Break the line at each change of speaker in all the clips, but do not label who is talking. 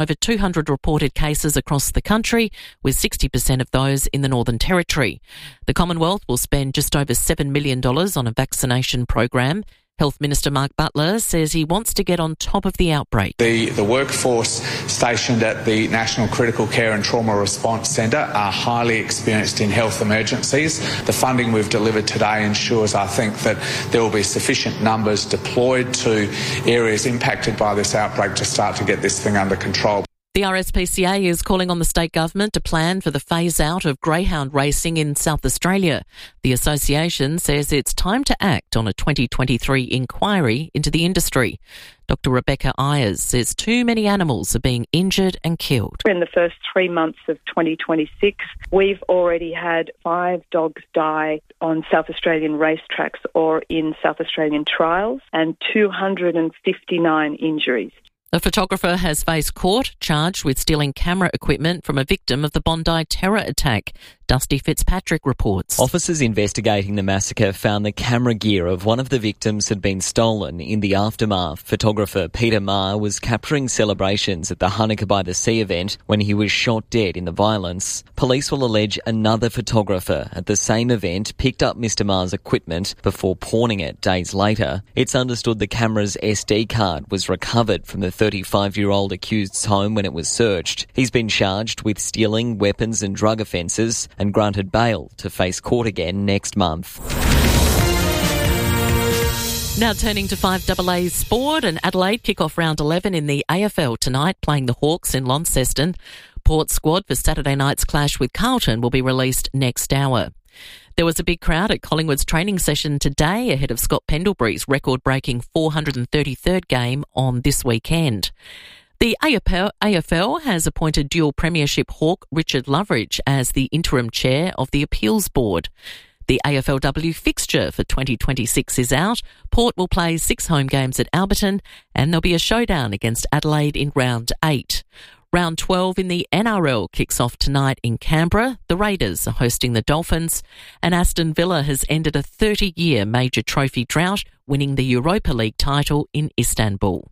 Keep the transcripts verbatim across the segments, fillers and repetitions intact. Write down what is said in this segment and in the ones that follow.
Over two hundred reported cases across the country, with sixty percent of those in the Northern Territory. The Commonwealth will spend just over seven million dollars on a vaccination program. Health Minister Mark Butler says he wants to get on top of the outbreak.
The, the workforce stationed at the National Critical Care and Trauma Response Centre are highly experienced in health emergencies. The funding we've delivered today ensures, I think, that there will be sufficient numbers deployed to areas impacted by this outbreak to start to get this thing under control.
The R S P C A is calling on the state government to plan for the phase-out of greyhound racing in South Australia. The association says it's time to act on a twenty twenty-three inquiry into the industry. Doctor Rebecca Ayers says too many animals are being injured and killed.
In the first three months of twenty twenty-six, we've already had five dogs die on South Australian racetracks or in South Australian trials and two hundred fifty-nine injuries.
A photographer has faced court charged with stealing camera equipment from a victim of the Bondi terror attack. Dusty Fitzpatrick reports.
Officers investigating the massacre found the camera gear of one of the victims had been stolen in the aftermath. Photographer Peter Maher was capturing celebrations at the Hanukkah by the Sea event when he was shot dead in the violence. Police will allege another photographer at the same event picked up Mister Maher's equipment before pawning it days later. It's understood the camera's S D card was recovered from the thirty-five-year-old accused's home when it was searched. He's been charged with stealing, weapons and drug offences and granted bail to face court again next month.
Now turning to five A A sport, and Adelaide kick off round eleven in the A F L tonight, playing the Hawks in Launceston. Port's squad for Saturday night's clash with Carlton will be released next hour. There was a big crowd at Collingwood's training session today ahead of Scott Pendlebury's record-breaking four hundred thirty-third game on this weekend. The A F L has appointed dual premiership hawk Richard Loveridge as the interim chair of the appeals board. The A F L W fixture for twenty twenty-six is out. Port will play six home games at Alberton and there'll be a showdown against Adelaide in round eight. Round twelve in the N R L kicks off tonight in Canberra. The Raiders are hosting the Dolphins, and Aston Villa has ended a thirty-year major trophy drought, winning the Europa League title in Istanbul.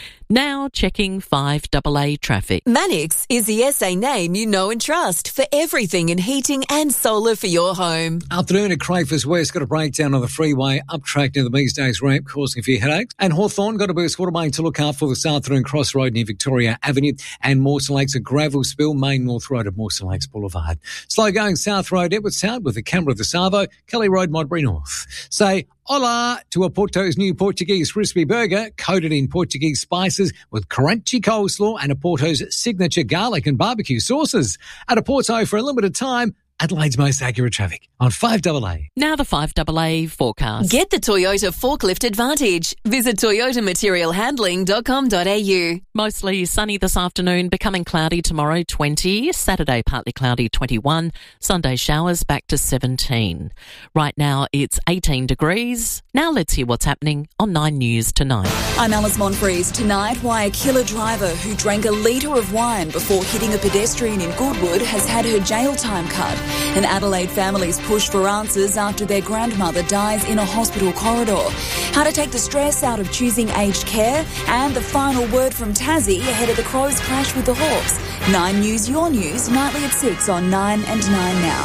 Now checking five A A traffic.
Manix is the S A name you know and trust for everything in heating and solar for your home.
Afternoon at Crafers West, got a breakdown on the freeway, up track near the Mees Days ramp, causing a few headaches. And Hawthorn got a burst water main to look out for this afternoon, Cross Road near Victoria Avenue. And Mawson Lakes, a gravel spill, main North Road at Mawson Lakes Boulevard. Slow going South Road, Edwardstown with the Canberra the Savo, Kelly Road, Modbury North. Say hola to a Porto's new Portuguese crispy burger, coated in Portuguese spices with crunchy coleslaw and a Porto's signature garlic and barbecue sauces. At a Porto for a limited time, Adelaide's most accurate traffic on five A A.
Now the five A A forecast.
Get the Toyota Forklift Advantage. Visit toyota material handling dot com dot a u.
Mostly sunny this afternoon, becoming cloudy tomorrow, twenty. Saturday, partly cloudy, twenty-one. Sunday, showers back to seventeen. Right now, it's eighteen degrees. Now let's hear what's happening on Nine News tonight.
I'm Alice Monfries. Tonight, why a killer driver who drank a litre of wine before hitting a pedestrian in Goodwood has had her jail time cut. An Adelaide family's push for answers after their grandmother dies in a hospital corridor. How to take the stress out of choosing aged care, and the final word from Tassie ahead of the Crows' clash with the Hawks. Nine News, your news, nightly at six on Nine and Nine Now.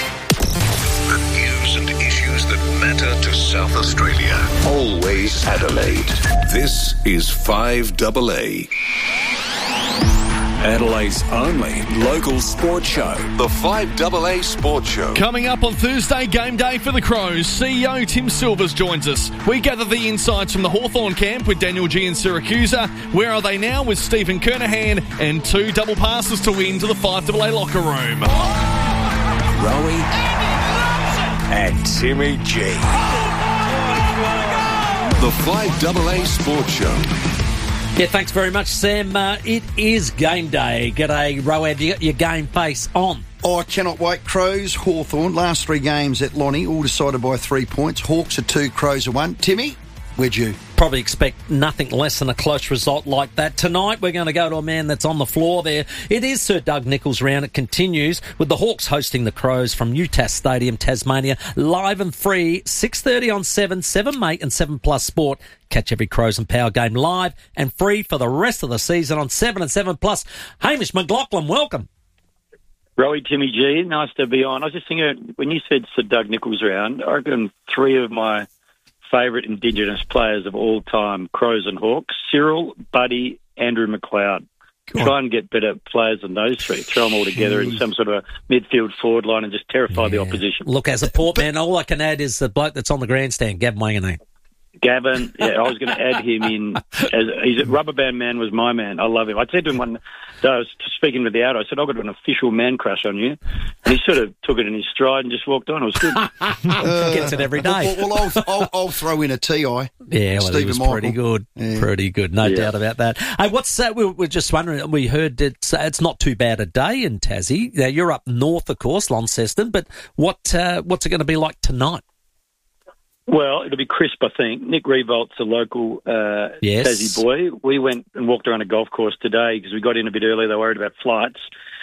The news and issues that matter to South Australia. Always Adelaide. This is five A A. Adelaide's only local sports show, the five A A Sports Show.
Coming up on Thursday, game day for the Crows. C E O Tim Silvers joins us. We gather the insights from the Hawthorn camp with Daniel G and Siracusa. Where are they now with Stephen Kernahan, and two double passes to win to the five A A locker room.
Rowie and Timmy G. The five A A Sports Show.
Yeah, thanks very much, Sam. Uh, it is game day. G'day, Rowan. You got your game face on.
Oh, I cannot wait. Crows, Hawthorn, last three games at Lonnie, all decided by three points. Hawks are two, Crows are one. Timmy? Would you?
Probably expect nothing less than a close result like that. Tonight, we're going to go to a man that's on the floor there. It is Sir Doug Nicholls round. It continues with the Hawks hosting the Crows from Newtas Stadium, Tasmania. Live and free, six thirty on seven, seven Mate and seven Plus Sport. Catch every Crows and Power game live and free for the rest of the season on seven and seven Plus. Hamish McLaughlin, welcome.
Rowie, Timmy G, nice to be on. I was just thinking, when you said Sir Doug Nicholls round, I reckon three of my favourite Indigenous players of all time, Crows and Hawks, Cyril, Buddy, Andrew McLeod. Try and get better players than those three. Throw them all together in some sort of a midfield forward line and just terrify yeah. the opposition.
Look, as a Port man, all I can add is the bloke that's on the grandstand, Gavin Wanganeen.
Gavin, yeah, I was going to add him in. As he's a rubber band man was my man. I love him. I said to him one day, I was speaking with the out, I said, I've got an official man crush on you. And he sort of took it in his stride and just walked on. It was good.
uh, Gets it every day.
Well, well I'll, I'll, I'll throw in a T I.
Yeah, well, Stephen it was Michael. pretty good. Yeah. Pretty good, no yeah. doubt about that. Hey, what's that? We we're just wondering, we heard it's, it's not too bad a day in Tassie. Now, you're up north, of course, Launceston, but what uh, what's it going to be like tonight?
Well, it'll be crisp, I think. Nick Revolt's a local uh,
yes.
Tassie boy. We went and walked around a golf course today because we got in a bit early. They were worried about flights.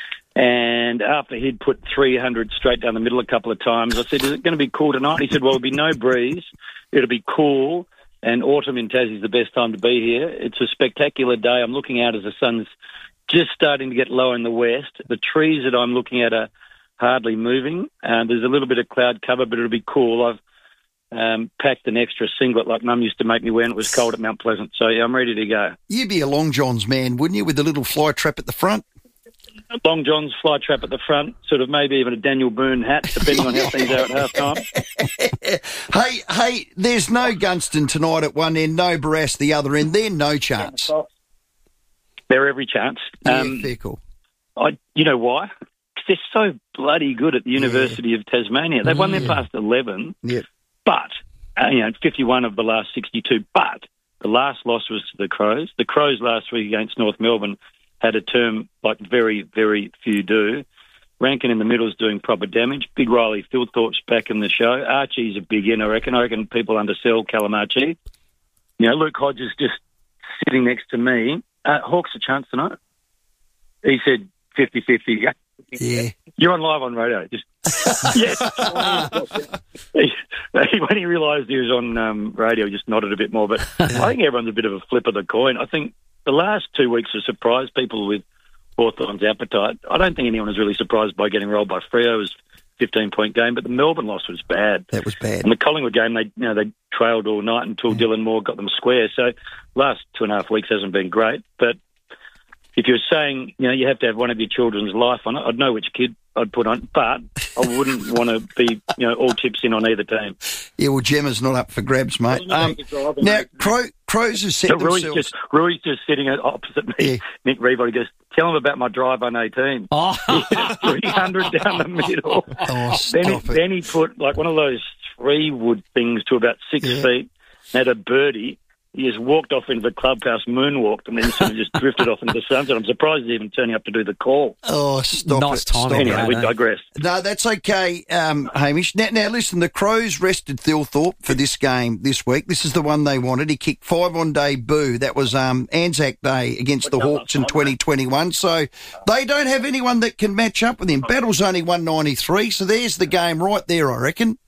And after he'd put three hundred straight down the middle a couple of times, I said, is it going to be cool tonight? He said, well, it'll be no breeze. It'll be cool. And autumn in Tassie is the best time to be here. It's a spectacular day. I'm looking out as the sun's just starting to get low in the west. The trees that I'm looking at are hardly moving. Uh, there's a little bit of cloud cover, but it'll be cool. I've Um, packed an extra singlet like Mum used to make me wear when it was cold at Mount Pleasant. So, yeah, I'm ready to go.
You'd be a Long John's man, wouldn't you, with the little fly trap at the front?
Long John's, fly trap at the front, sort of maybe even a Daniel Boone hat, depending on how things are at half time.
hey, hey, there's no Gunston tonight at one end, no Barras the other end. They're no chance.
They're every chance.
Yeah,
um,
fair cool.
I, you know why? Because they're so bloody good at the University yeah. of Tasmania. They've won their past eleven.
Yeah.
But, uh, you know, fifty-one of the last sixty-two. But the last loss was to the Crows. The Crows last week against North Melbourne had a term like very, very few do. Rankin in the middle is doing proper damage. Big Riley Philthorpe's back in the show. Archie's a big in, I reckon. I reckon people undersell Callum Archie. You know, Luke Hodges just sitting next to me. Uh, Hawks a chance tonight. He said fifty-fifty.
Yeah.
You're on live on radio. Just yes. he, when he realised he was on um, radio, he just nodded a bit more. But I think everyone's a bit of a flip of the coin. I think the last two weeks have surprised people with Hawthorn's appetite. I don't think anyone was really surprised by getting rolled by Freo. It was a fifteen-point game, but the Melbourne loss was bad.
That was bad.
And the Collingwood game, they you know they trailed all night until yeah. Dylan Moore got them square. So last two and a half weeks hasn't been great, but if you're saying, you know, you have to have one of your children's life on it, I'd know which kid I'd put on, but I wouldn't want to be, you know, all chips in on either team.
Yeah, well, Gemma's not up for grabs, mate. Um, now, Crow, Crows have set
so Rui's
themselves...
Just, Rui's just sitting opposite me,
yeah.
Nick Reeve. He goes, tell him about my drive on eighteen.
Oh.
three hundred down the middle.
Oh, stop
then, he,
it.
then he put, like, one of those three wood things to about six
Yeah.
feet, had a birdie. He just walked off into the clubhouse, moonwalked, and then sort of just drifted off into the sunset. I'm surprised he's even turning up to do the call.
Oh, stop
nice
it.
timing.
Stop
Anyway,
it.
we digress.
No, that's okay, um, Hamish. Now, now, listen, the Crows rested Thilthorpe for this game this week. This is the one they wanted. He kicked five on debut. That was um, Anzac Day against the Hawks in twenty twenty-one. So they don't have anyone that can match up with him. Battle's only one ninety-three, so there's the game right there, I reckon.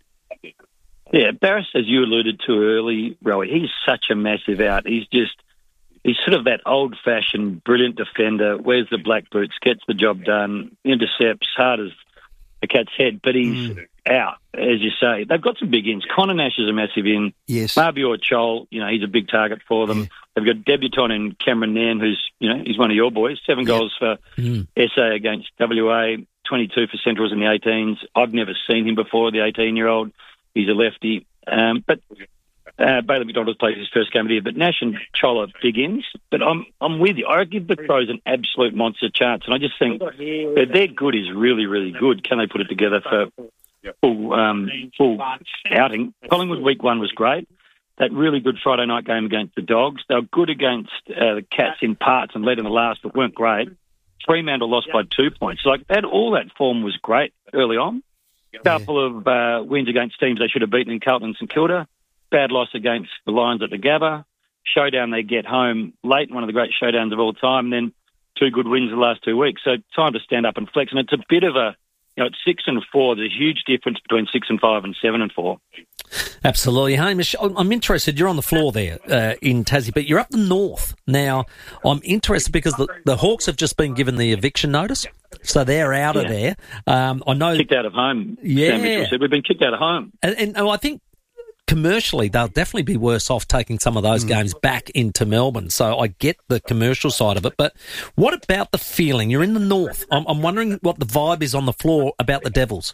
Yeah, Barras, as you alluded to early, Rowie, he's such a massive out. He's just, he's sort of that old-fashioned, brilliant defender, wears the black boots, gets the job done, intercepts, hard as a cat's head, but he's mm. out, as you say. They've got some big ins. Connor Nash is a massive in.
Yes.
Marbior Chol, you know, he's a big target for them. Yeah. They've got debutant in Cameron Nairn, who's, you know, he's one of your boys. Seven yeah. goals for mm. S A against W A, twenty-two for Centrals in the eighteens. I've never seen him before, the eighteen-year-old. He's a lefty. Um, but uh, Bailey McDonald plays his first game of the year. But Nash and Chol are big ins. But I'm I'm with you. I give the Crows an absolute monster chance. And I just think that their good is really, really good. Can they put it together for full, um, full outing? Collingwood week one was great. That really good Friday night game against the Dogs. They were good against uh, the Cats in parts and led in the last, but weren't great. Fremantle lost by two points. Like that, all that form was great early on. A couple of uh, wins against teams they should have beaten in Carlton and St Kilda. bad loss against the Lions at the Gabba. Showdown they get home late, one of the great showdowns of all time. And then two good wins the last two weeks. So time to stand up and flex. And it's a bit of a, you know, it's six and four. There's a huge difference between six and five and seven and four.
Absolutely. Hamish, I'm interested. You're on the floor there uh, in Tassie, but you're up the north. Now, I'm interested because the, the Hawks have just been given the eviction notice, so they're out yeah. of there. Um, I know
kicked out of home.
Yeah,
Sam Mitchell said we've been kicked out of home,
and, and oh, I think commercially they'll definitely be worse off taking some of those mm. games back into Melbourne. So I get the commercial side of it, but what about the feeling? You're in the north. I'm, I'm wondering what the vibe is on the floor about the Devils.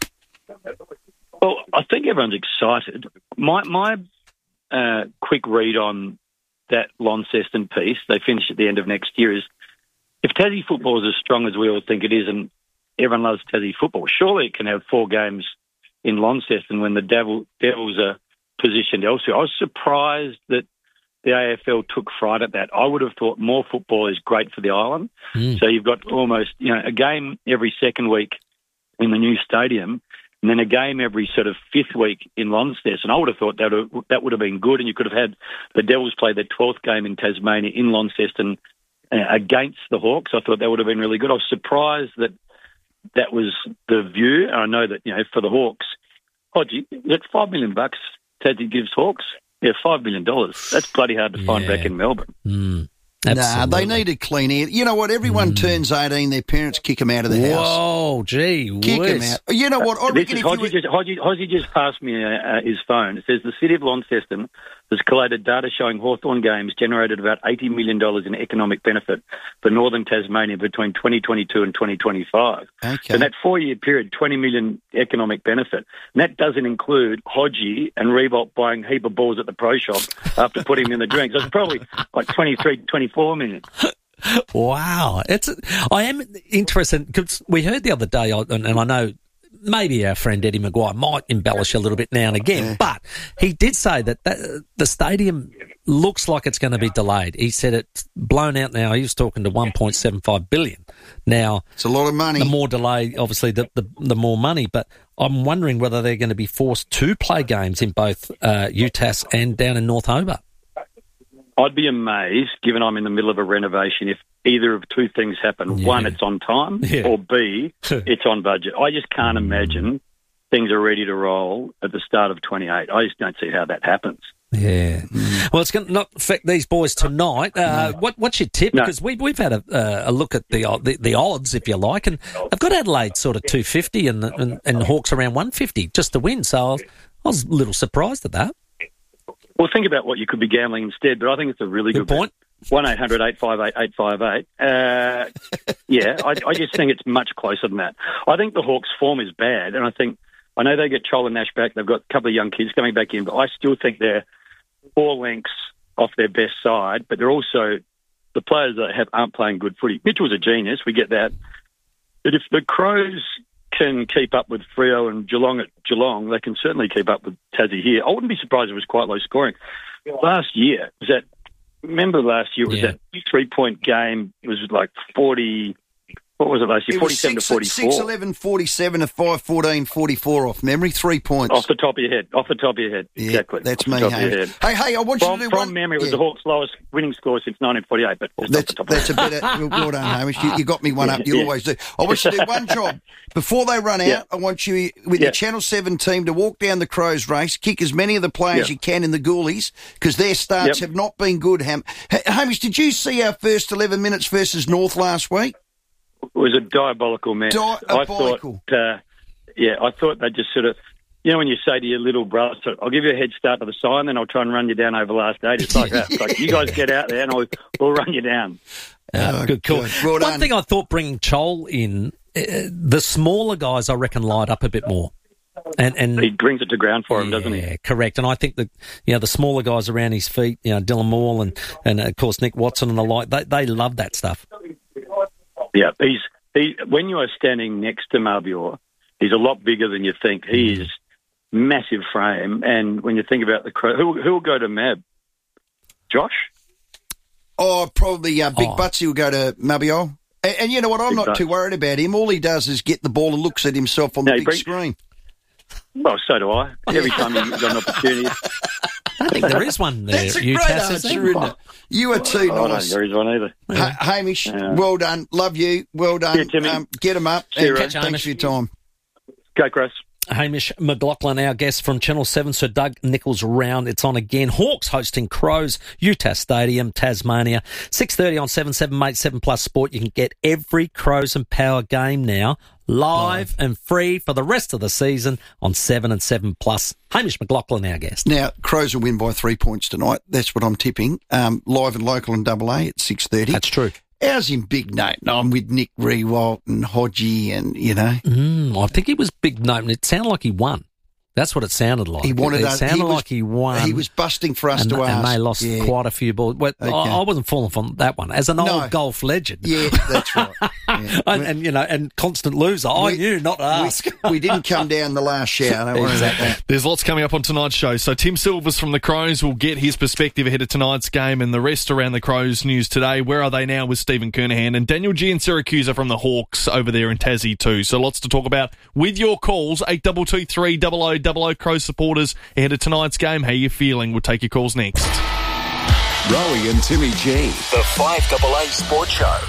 Well, I think everyone's excited. My my uh, quick read on that Launceston piece, they finish at the end of next year, is if Tassie football is as strong as we all think it is and everyone loves Tassie football, surely it can have four games in Launceston when the Devil, Devils are positioned elsewhere. I was surprised that the A F L took fright at that. I would have thought more football is great for the island. Mm. So you've got almost, you know, a game every second week in the new stadium, and then a game every sort of fifth week in Launceston. I would have thought that would have, that would have been good, and you could have had the Devils play their twelfth game in Tasmania in Launceston uh, against the Hawks. I thought that would have been really good. I was surprised that that was the view. And I know that, you know, for the Hawks, oh, gee, that's five million bucks Tassie gives Hawks. Yeah, five million dollars. That's bloody hard to find yeah. back in Melbourne.
Mm.
Nah, they need a clean air. You know what? Everyone mm. turns eighteen, their parents kick them out of the
Whoa,
house.
Whoa, gee
Kick
whiz.
them out. You know what? I reckon if
Hodgie,
you...
just, Hodgie, Hodgie just passed me uh, uh, his phone. It says the City of Launceston has collated data showing Hawthorn games generated about eighty million dollars in economic benefit for northern Tasmania between twenty twenty-two and twenty twenty-five.
Okay.
In that four-year period, twenty million dollars economic benefit. And that doesn't include Hodgie and Revolt buying a heap of balls at the pro shop after putting them in the drink. So it's probably like twenty-three, twenty-four million.
Wow. It's, I am interested, because we heard the other day, and, and I know maybe our friend Eddie Maguire might embellish a little bit now and again, yeah. but he did say that, that the stadium looks like it's going to be delayed. He said it's blown out now. He was talking to one point seven five billion dollars. Now,
it's a lot of money.
The more delay, obviously, the, the, the more money, but I'm wondering whether they're going to be forced to play games in both uh, U T A S and down in North Hobart.
I'd be amazed, given I'm in the middle of a renovation, if either of two things happen. Yeah. One, it's on time, yeah. or B, it's on budget. I just can't imagine things are ready to roll at the start of twenty-eight. I just don't see how that happens.
Yeah. Well, it's going to not affect these boys tonight. Uh, no. what, what's your tip? No. Because we, we've had a, uh, a look at the, the the odds, if you like, and I've got Adelaide sort of two fifty and, and, and Hawks around one fifty just to win. So I was, I was a little surprised at that.
Well, think about what you could be gambling instead, but I think it's a really good,
good point.
one eight hundred eight five eight eight five eight. Uh, yeah, I, I just think it's much closer than that. I think the Hawks' form is bad, and I think, I know they get Chol and Nash back, they've got a couple of young kids coming back in, but I still think they're four lengths off their best side, but they're also, the players that have aren't playing good footy. Mitchell's a genius, we get that. But if the Crows can keep up with Freo and Geelong at Geelong, they can certainly keep up with Tassie here. I wouldn't be surprised if it was quite low scoring. Last year, was that, remember last year, it was yeah. that three-point game, it was like forty... What was it last year?
It
forty-seven
six,
to forty-four.
six eleven forty-seven to five fourteen forty-four off memory. Three points.
Off the top of your head. Off the top of your head.
Yeah,
exactly.
That's
off
me, hey. Hey, hey, I want
from,
you to do
from
one...
memory, it was
yeah.
the Hawks' lowest winning score since nineteen forty-eight. But
that's, that's a better... Well done, Hamish. You, you got me one up. You yeah. always do. I want you to do one job. Before they run out, yeah. I want you, with yeah. your Channel seven team, to walk down the Crows race, kick as many of the players yeah. you can in the goalies, because their starts yep. have not been good. Ham- Hamish, did you see our first eleven minutes versus North last week?
It was a diabolical match.
Diabolical.
I thought, uh, yeah, I thought they just sort of, you know, when you say to your little brother, so I'll give you a head start to the side, and then I'll try and run you down over last eight. It's like that. It's like, you guys get out there, and I'll, we'll run you down.
Uh,
oh,
good call.
Good. Well
One
done.
thing I thought bringing Chol in, uh, the smaller guys, I reckon, light up a bit more. And, and
he brings it to ground for him,
yeah,
doesn't he?
Yeah, correct. And I think that, you know, the smaller guys around his feet, you know, Dylan Moore and, and of course, Nick Watson and the like, they, they love that stuff.
Yeah, he's... He, when you are standing next to Marbior, he's a lot bigger than you think. He is massive frame, and when you think about the Crow, who who will go to Mab? Josh?
Oh, probably uh, Big
oh.
Butsy will go to Marbior. And, and you know what? I'm
Big
not
Butts.
too worried about him. All he does is get the ball and looks at himself on the
no,
big
brings,
screen.
Well, so do I. Every time you've got an opportunity.
I think there is one there.
That's a
you
great
Tass,
answer, isn't it? You are too
I don't
nice.
think there is one either.
Ha- Hamish, well done. Love you. Well done.
Yeah, Timmy.
Um, get them up.
See you,
And
Ray.
thanks for your time.
Go, Chris.
Hamish McLaughlin, our guest from Channel seven, Sir Doug Nicholls round. It's on again. Hawks hosting Crows, Utah Stadium, Tasmania. six thirty on seven seven eight seven Plus Sport. You can get every Crows and Power game now live oh. and free for the rest of the season on seven and seven Plus. Hamish McLaughlin, our guest.
Now, Crows will win by three points tonight. That's what I'm tipping. Um, live and local and double A at six thirty.
That's true.
Ours in Big Note. No, I'm with Nick Rewalt and Hodgie and, you know.
Mm, I think it was Big Note, and it sounded like he won. That's what it sounded like.
He wanted
it, it
us,
sounded
he was,
like he won.
He was busting for us
and,
to
and
ask.
And they lost
yeah.
quite a few balls. Well,
okay.
I, I wasn't falling from that one. As an
no.
old golf legend.
Yeah, that's right. Yeah.
and, and, you know, and constant loser. I we, knew not to ask.
We, we didn't come down the last shower. Don't worry
exactly.
about that.
There's lots coming up on tonight's show. So Tim Silvers from the Crows will get his perspective ahead of tonight's game and the rest around the Crows news today. Where are they now with Stephen Kernahan and Daniel G in Syracuse from the Hawks over there in Tassie too. So lots to talk about with your calls. eight two two three double oh double oh Crows supporters ahead of tonight's game. How you feeling? We'll take your calls next.
Rowie and Timmy G, the five double A Sports Show.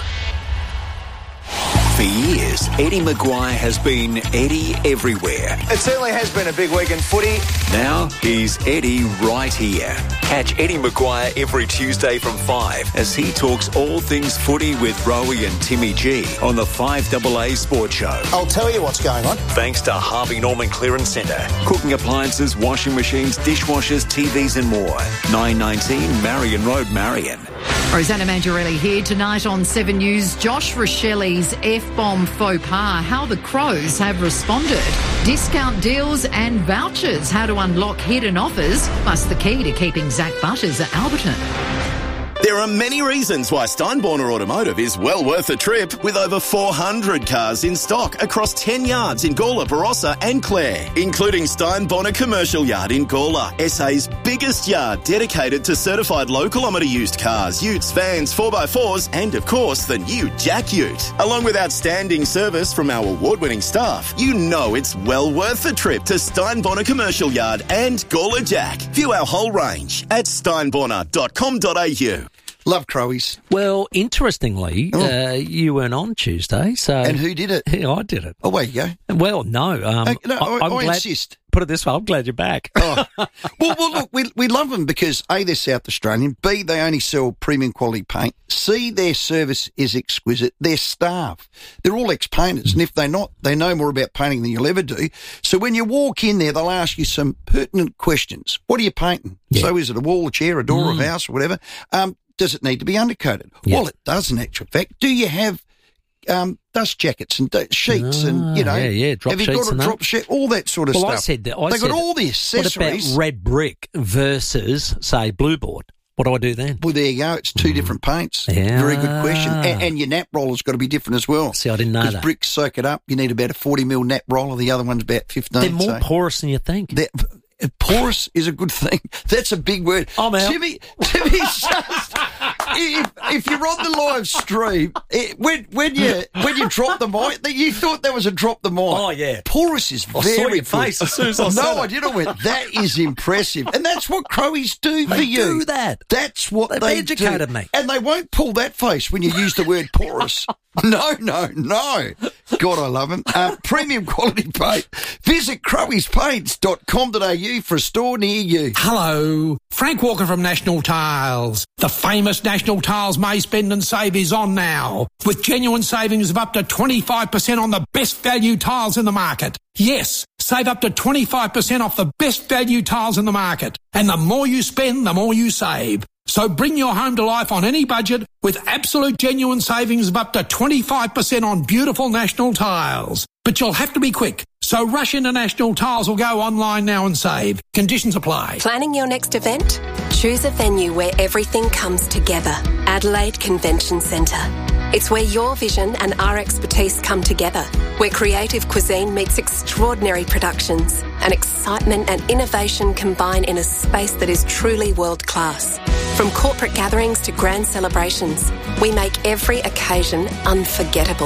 For years, Eddie Maguire has been Eddie everywhere.
It certainly has been a big week in footy.
Now he's Eddie right here. Catch Eddie Maguire every Tuesday from five as he talks all things footy with Rowie and Timmy G on the five double A Sports Show.
I'll tell you what's going on.
Thanks to Harvey Norman Clearance Centre. Cooking appliances, washing machines, dishwashers, T Vs and more. nine nineteen Marion Road, Marion.
Rosanna Mangiarelli here tonight on seven News. Josh Rochelli's F-bomb faux pas, how the Crows have responded. Discount deals and vouchers, how to unlock hidden offers, plus the key to keeping Zach Butters at Alberton.
There are many reasons why Steinborner Automotive is well worth a trip, with over four hundred cars in stock across ten yards in Gawler, Barossa and Clare, including Steinborner Commercial Yard in Gawler, S A's biggest yard dedicated to certified low-kilometre used cars, utes, vans, four by fours and, of course, the new Jack Ute. Along with outstanding service from our award-winning staff, you know it's well worth the trip to Steinborner Commercial Yard and Gawler Jack. View our whole range at steinborner dot com dot a u.
Love Crowies.
Well, interestingly, oh. uh, you weren't on Tuesday, so
and who did it?
Yeah, I did it.
Oh, where you go?
Well, no, um,
uh, no, I,
I'm
I
glad,
insist.
Put it this way, I'm glad you're back.
Oh. well, well, look, we we love them because A, they're South Australian. B, they only sell premium quality paint. C, their service is exquisite. Their staff, they're all ex-painters, and if they're not, they know more about painting than you'll ever do. So when you walk in there, they'll ask you some pertinent questions. What are you painting? Yeah. So is it a wall, a chair, a door, mm. a house, or whatever? Um, Does it need to be undercoated? Yep. Well, it does in actual fact. Do you have um, dust jackets and d- sheets ah, and, you know,
yeah, yeah, drop
have you
sheets
got a drop sheet? All that sort of
well,
stuff.
I said that. I
They've
said,
got all the accessories.
What about red brick versus, say, blue board? What do I do then?
Well, there you go. It's two mm. different paints.
Yeah.
Very good question. And, and your nap roller's got to be different as well.
See, I didn't know that.
Because bricks soak it up. You need about a forty mil nap roller. The other one's about fifteen.
They're more
so.
porous than you think.
They're, porous is a good thing. That's a big word.
I'm out.
Timmy, Timmy's just, if, if you're on the live stream, it, when when you when you drop the mic, you thought that was a drop the mic.
Oh yeah,
porous is
I
very
saw your
good.
face as soon as I said
No,
it.
I didn't. Went, that is impressive, and that's what Crowies do
they
for you.
Do that.
That's what
They've
they
educated
do.
me,
and they won't pull that face when you use the word porous. No, no, no. God, I love them. Uh, premium quality paint. Visit crowies paints dot com dot a u for a store near you.
Hello. Frank Walker from National Tiles. The famous National Tiles May Spend and Save is on now, with genuine savings of up to twenty-five percent on the best value tiles in the market. Yes, save up to twenty-five percent off the best value tiles in the market. And the more you spend, the more you save. So bring your home to life on any budget with absolute genuine savings of up to twenty-five percent on beautiful National Tiles. But you'll have to be quick. So rush into National Tiles or go online now and save. Conditions apply.
Planning your next event? Choose a venue where everything comes together. Adelaide Convention Centre. It's where your vision and our expertise come together, where creative cuisine meets extraordinary productions and excitement and innovation combine in a space that is truly world-class. From corporate gatherings to grand celebrations, we make every occasion unforgettable.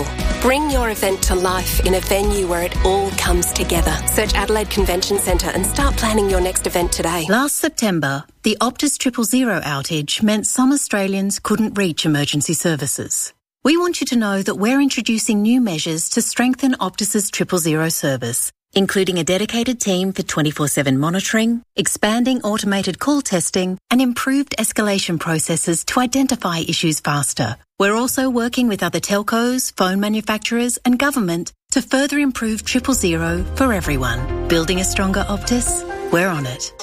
Bring your event to life in a venue where it all comes together. Search Adelaide Convention Centre and start planning your next event today.
Last September, the Optus Triple Zero outage meant some Australians couldn't reach emergency services. We want you to know that we're introducing new measures to strengthen Optus's Triple Zero service, including a dedicated team for twenty-four seven monitoring, expanding automated call testing, and improved escalation processes to identify issues faster. We're also working with other telcos, phone manufacturers, and government to further improve Triple Zero for everyone. Building a stronger Optus? We're on it.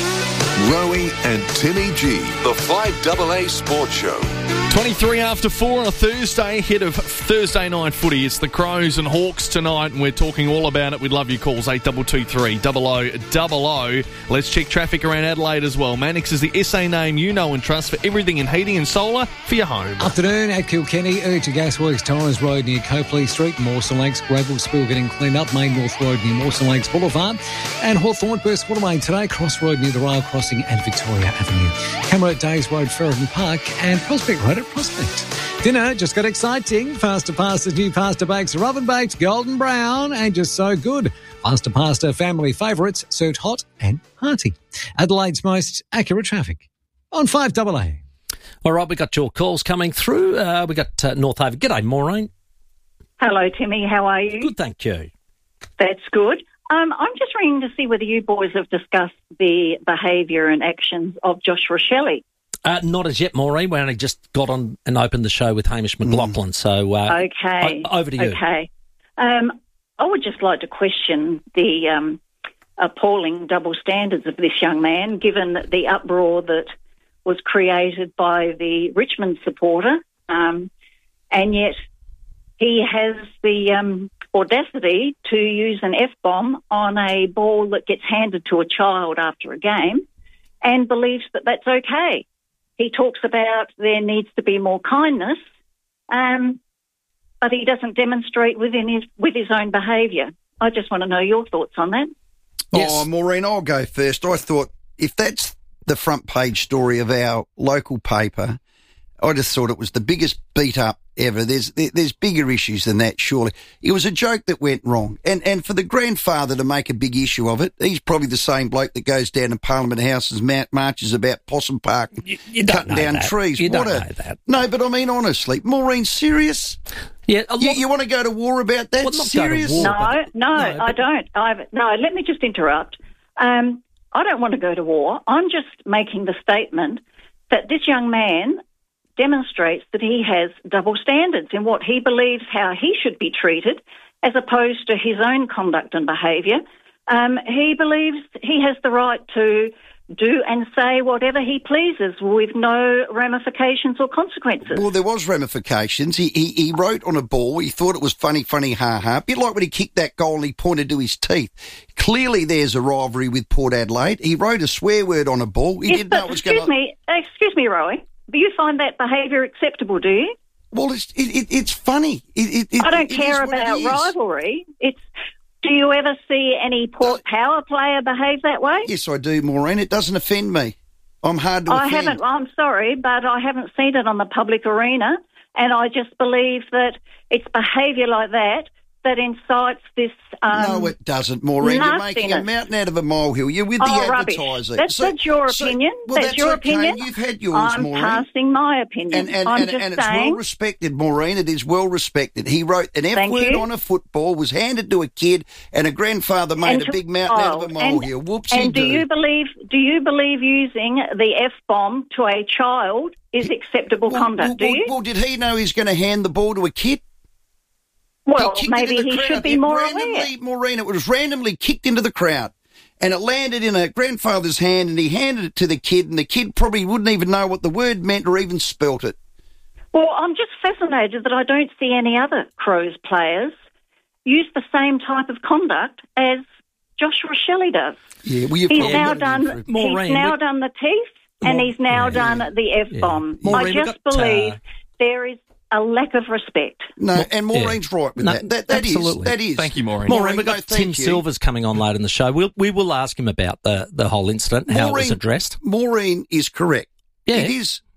Rowie and Timmy G, the five A A Sports Show.
twenty-three after four on a Thursday, ahead of Thursday night footy. It's the Crows and Hawks tonight, and we're talking all about it. We'd love your calls, eight two two three, double oh double oh. Let's check traffic around Adelaide as well. Mannix is the S A name you know and trust for everything in heating and solar for your home.
Afternoon at Kilkenny, Urge Gasworks, Torrens Road near Copley Street, Mawson Lakes, gravel spill getting cleaned up, Main North Road near Mawson Lakes Boulevard, and Hawthorn Burst Waterway today, Cross Road near the rail crossing and Victoria Avenue. Camera at Days Road, Ferryton Park, and Prospect Road at Prospect. Dinner just got exciting. Faster Pasta's new pasta bakes are oven baked, golden brown, and just so good. Faster Pasta family favourites served hot and hearty. Adelaide's most accurate traffic on five A A.
All right, we got your calls coming through. Uh, we got uh, North Haven. G'day, Maureen.
Hello, Timmy. How are you?
Good, thank you.
That's good. Um, I'm just ringing to see whether you boys have discussed the behaviour and actions of Josh Rochelle.
Uh, not as yet, Maureen. We only just got on and opened the show with Hamish McLaughlin. Mm. So, uh,
okay,
o- over to you.
Okay, um, I would just like to question the um, appalling double standards of this young man, given the uproar that was created by the Richmond supporter, um, and yet he has the um, audacity to use an F-bomb on a ball that gets handed to a child after a game and believes that that's okay. He talks about there needs to be more kindness, um, but he doesn't demonstrate within his with his own behaviour. I just want to know your thoughts on that.
Yes. Oh, Maureen, I'll go first. I thought if that's the front page story of our local paper, I just thought it was the biggest beat up ever. There's there's bigger issues than that, surely. It was a joke that went wrong. And and for the grandfather to make a big issue of it, he's probably the same bloke that goes down to Parliament House and marches about Possum Park and
you, you don't
cutting down
that.
trees.
You
what
don't
a,
know that.
No, but I mean, honestly, Maureen, serious?
Yeah, a lot,
you, you want to go to war about that?
Well, not
serious?
go to war,
no,
but,
no,
no,
I don't. I've, no, let me just interrupt. Um, I don't want to go to war. I'm just making the statement that this young man demonstrates that he has double standards in what he believes how he should be treated as opposed to his own conduct and behaviour. Um, he believes he has the right to do and say whatever he pleases with no ramifications or consequences.
Well, there was ramifications. He, he he wrote on a ball. He thought it was funny, funny, ha-ha. A bit like when he kicked that goal and he pointed to his teeth. Clearly there's a rivalry with Port Adelaide. He wrote a swear word on a ball. He
yes,
didn't know it was going to...
Excuse me, excuse me, Roy. Do you find that behaviour acceptable, do you?
Well, it's it, it, it's funny. It, it,
I don't
it
care about rivalry. It's. Do you ever see any Port Power player behave that way?
Yes, I do, Maureen. It doesn't offend me. I'm hard to
I
offend.
haven't. I'm sorry, but I haven't seen it on the public arena, and I just believe that it's behaviour like that that incites this. Um,
no, it doesn't, Maureen. You're making a mountain out of a molehill. You're with the
oh, rubbish.
advertising.
That's,
so,
that's your
so,
opinion.
Well,
that's,
that's
your
okay.
opinion.
You've had yours,
I'm
Maureen.
passing my opinion.
And, and,
I'm
and,
just
and it's
saying,
well respected, Maureen. It is well respected. He wrote an F
Thank
word
you.
on a football, was handed to a kid, and a grandfather made
and
a
to,
big mountain
oh,
out of a molehill.
And,
Whoopsie
and do
do.
you believe? Do you believe using the F bomb to a child is acceptable
well,
conduct?
Well,
do
well,
you?
well, did he know he was going to hand the ball to a kid?
Well,
he
maybe he
crowd.
should be
it
more
randomly,
aware.
Maureen, it was randomly kicked into the crowd, and it landed in a grandfather's hand, and he handed it to the kid, and the kid probably wouldn't even know what the word meant or even spelt it.
Well, I'm just fascinated that I don't see any other Crows players use the same type of conduct as Josh Rochelle does.
Yeah, well, you've
he's
probably
now
got
done.
Maureen,
he's now
we-
done the teeth, and
Maureen,
he's now
yeah,
done
yeah.
the F bomb.
Yeah.
I
Maureen, we
just
got,
believe
uh,
there is a lack of respect.
No, and Maureen's
yeah.
right with
No,
that. That, that is.
absolutely.
That is.
Thank you, Maureen.
Maureen, we've got
no,
Tim
thank you.
Silver's coming on late in the show. We'll, we will ask him about the, the whole incident, how it was
Maureen-
addressed.
Maureen is correct.
Yeah.
It is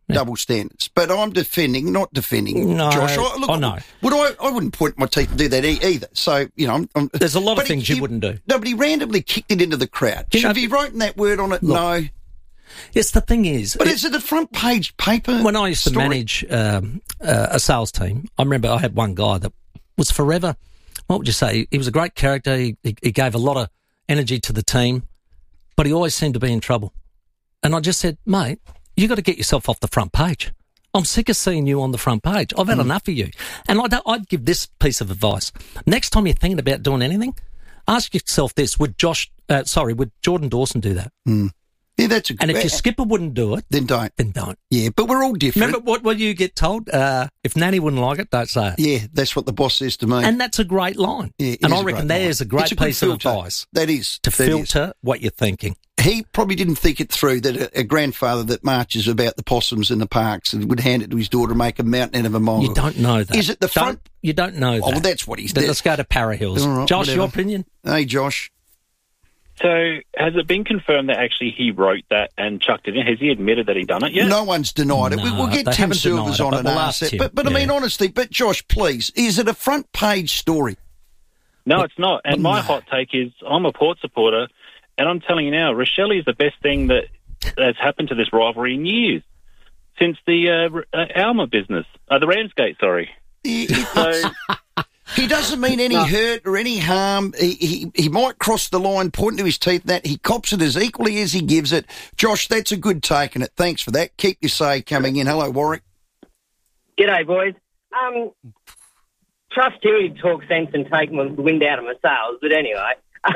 yeah. double standards. But I'm defending, not defending
no,
Josh. I, look,
I know.
Would I, I wouldn't point my teeth and do that e- either. So, you know, I'm, I'm,
there's a lot of things
he,
you wouldn't do.
No, but he randomly kicked it into the crowd. You Should know, he written that word on it? Look, no.
Yes, the thing is...
But
it,
is it a front page paper
When I used
story?
to manage um, uh, a sales team, I remember I had one guy that was forever... What would you say? He was a great character. He, he, he gave a lot of energy to the team, but he always seemed to be in trouble. And I just said, mate, you got to get yourself off the front page. I'm sick of seeing you on the front page. I've had mm. enough of you. And I'd, I'd give this piece of advice. Next time you're thinking about doing anything, ask yourself this: Would Josh? Uh, sorry, would Jordan Dawson do that?
Mm. Yeah, that's a good.
And if your skipper wouldn't do it,
then don't.
Then don't.
Yeah, but we're all different.
Remember what, what you get told? Uh, if Nanny wouldn't like it, don't say it.
Yeah, that's what the boss says to me.
And that's a great line.
Yeah,
and I reckon that is a great
a
piece of advice.
That is.
To
that
filter
is.
what you're thinking.
He probably didn't think it through that a, a grandfather that marches about the possums in the parks and would hand it to his daughter and make a mountain out of a mole.
You don't know that.
Is it the front?
Don't, you don't know that.
Oh, well, that's what he's doing.
Let's go to Para Hills.
Right,
Josh,
whatever.
your opinion?
Hey, Josh.
So, has it been confirmed that actually he wrote that and chucked it in? Has he admitted that he done it yet?
No one's denied it.
No,
we, we'll get
they
Tim
haven't
Silvers
denied
on
it, but
and
we'll
ask
ask
that.
Tim.
But, but I
Yeah.
mean, honestly, but Josh, please, is it a front page story?
No, it's not. And
No.
my hot take is I'm a Port supporter, and I'm telling you now, Rochelle is the best thing that has happened to this rivalry in years, since the uh, uh, Alma business, uh, the Ramsgate, sorry. So,
He doesn't mean any
No.
hurt or any harm. He, he he might cross the line, point to his teeth, and that he cops it as equally as he gives it. Josh, that's a good take on it. Thanks for that. Keep your say coming in. Hello, Warwick.
G'day, boys. Um, trust Huey to talk sense and take the wind out of my sails, but anyway,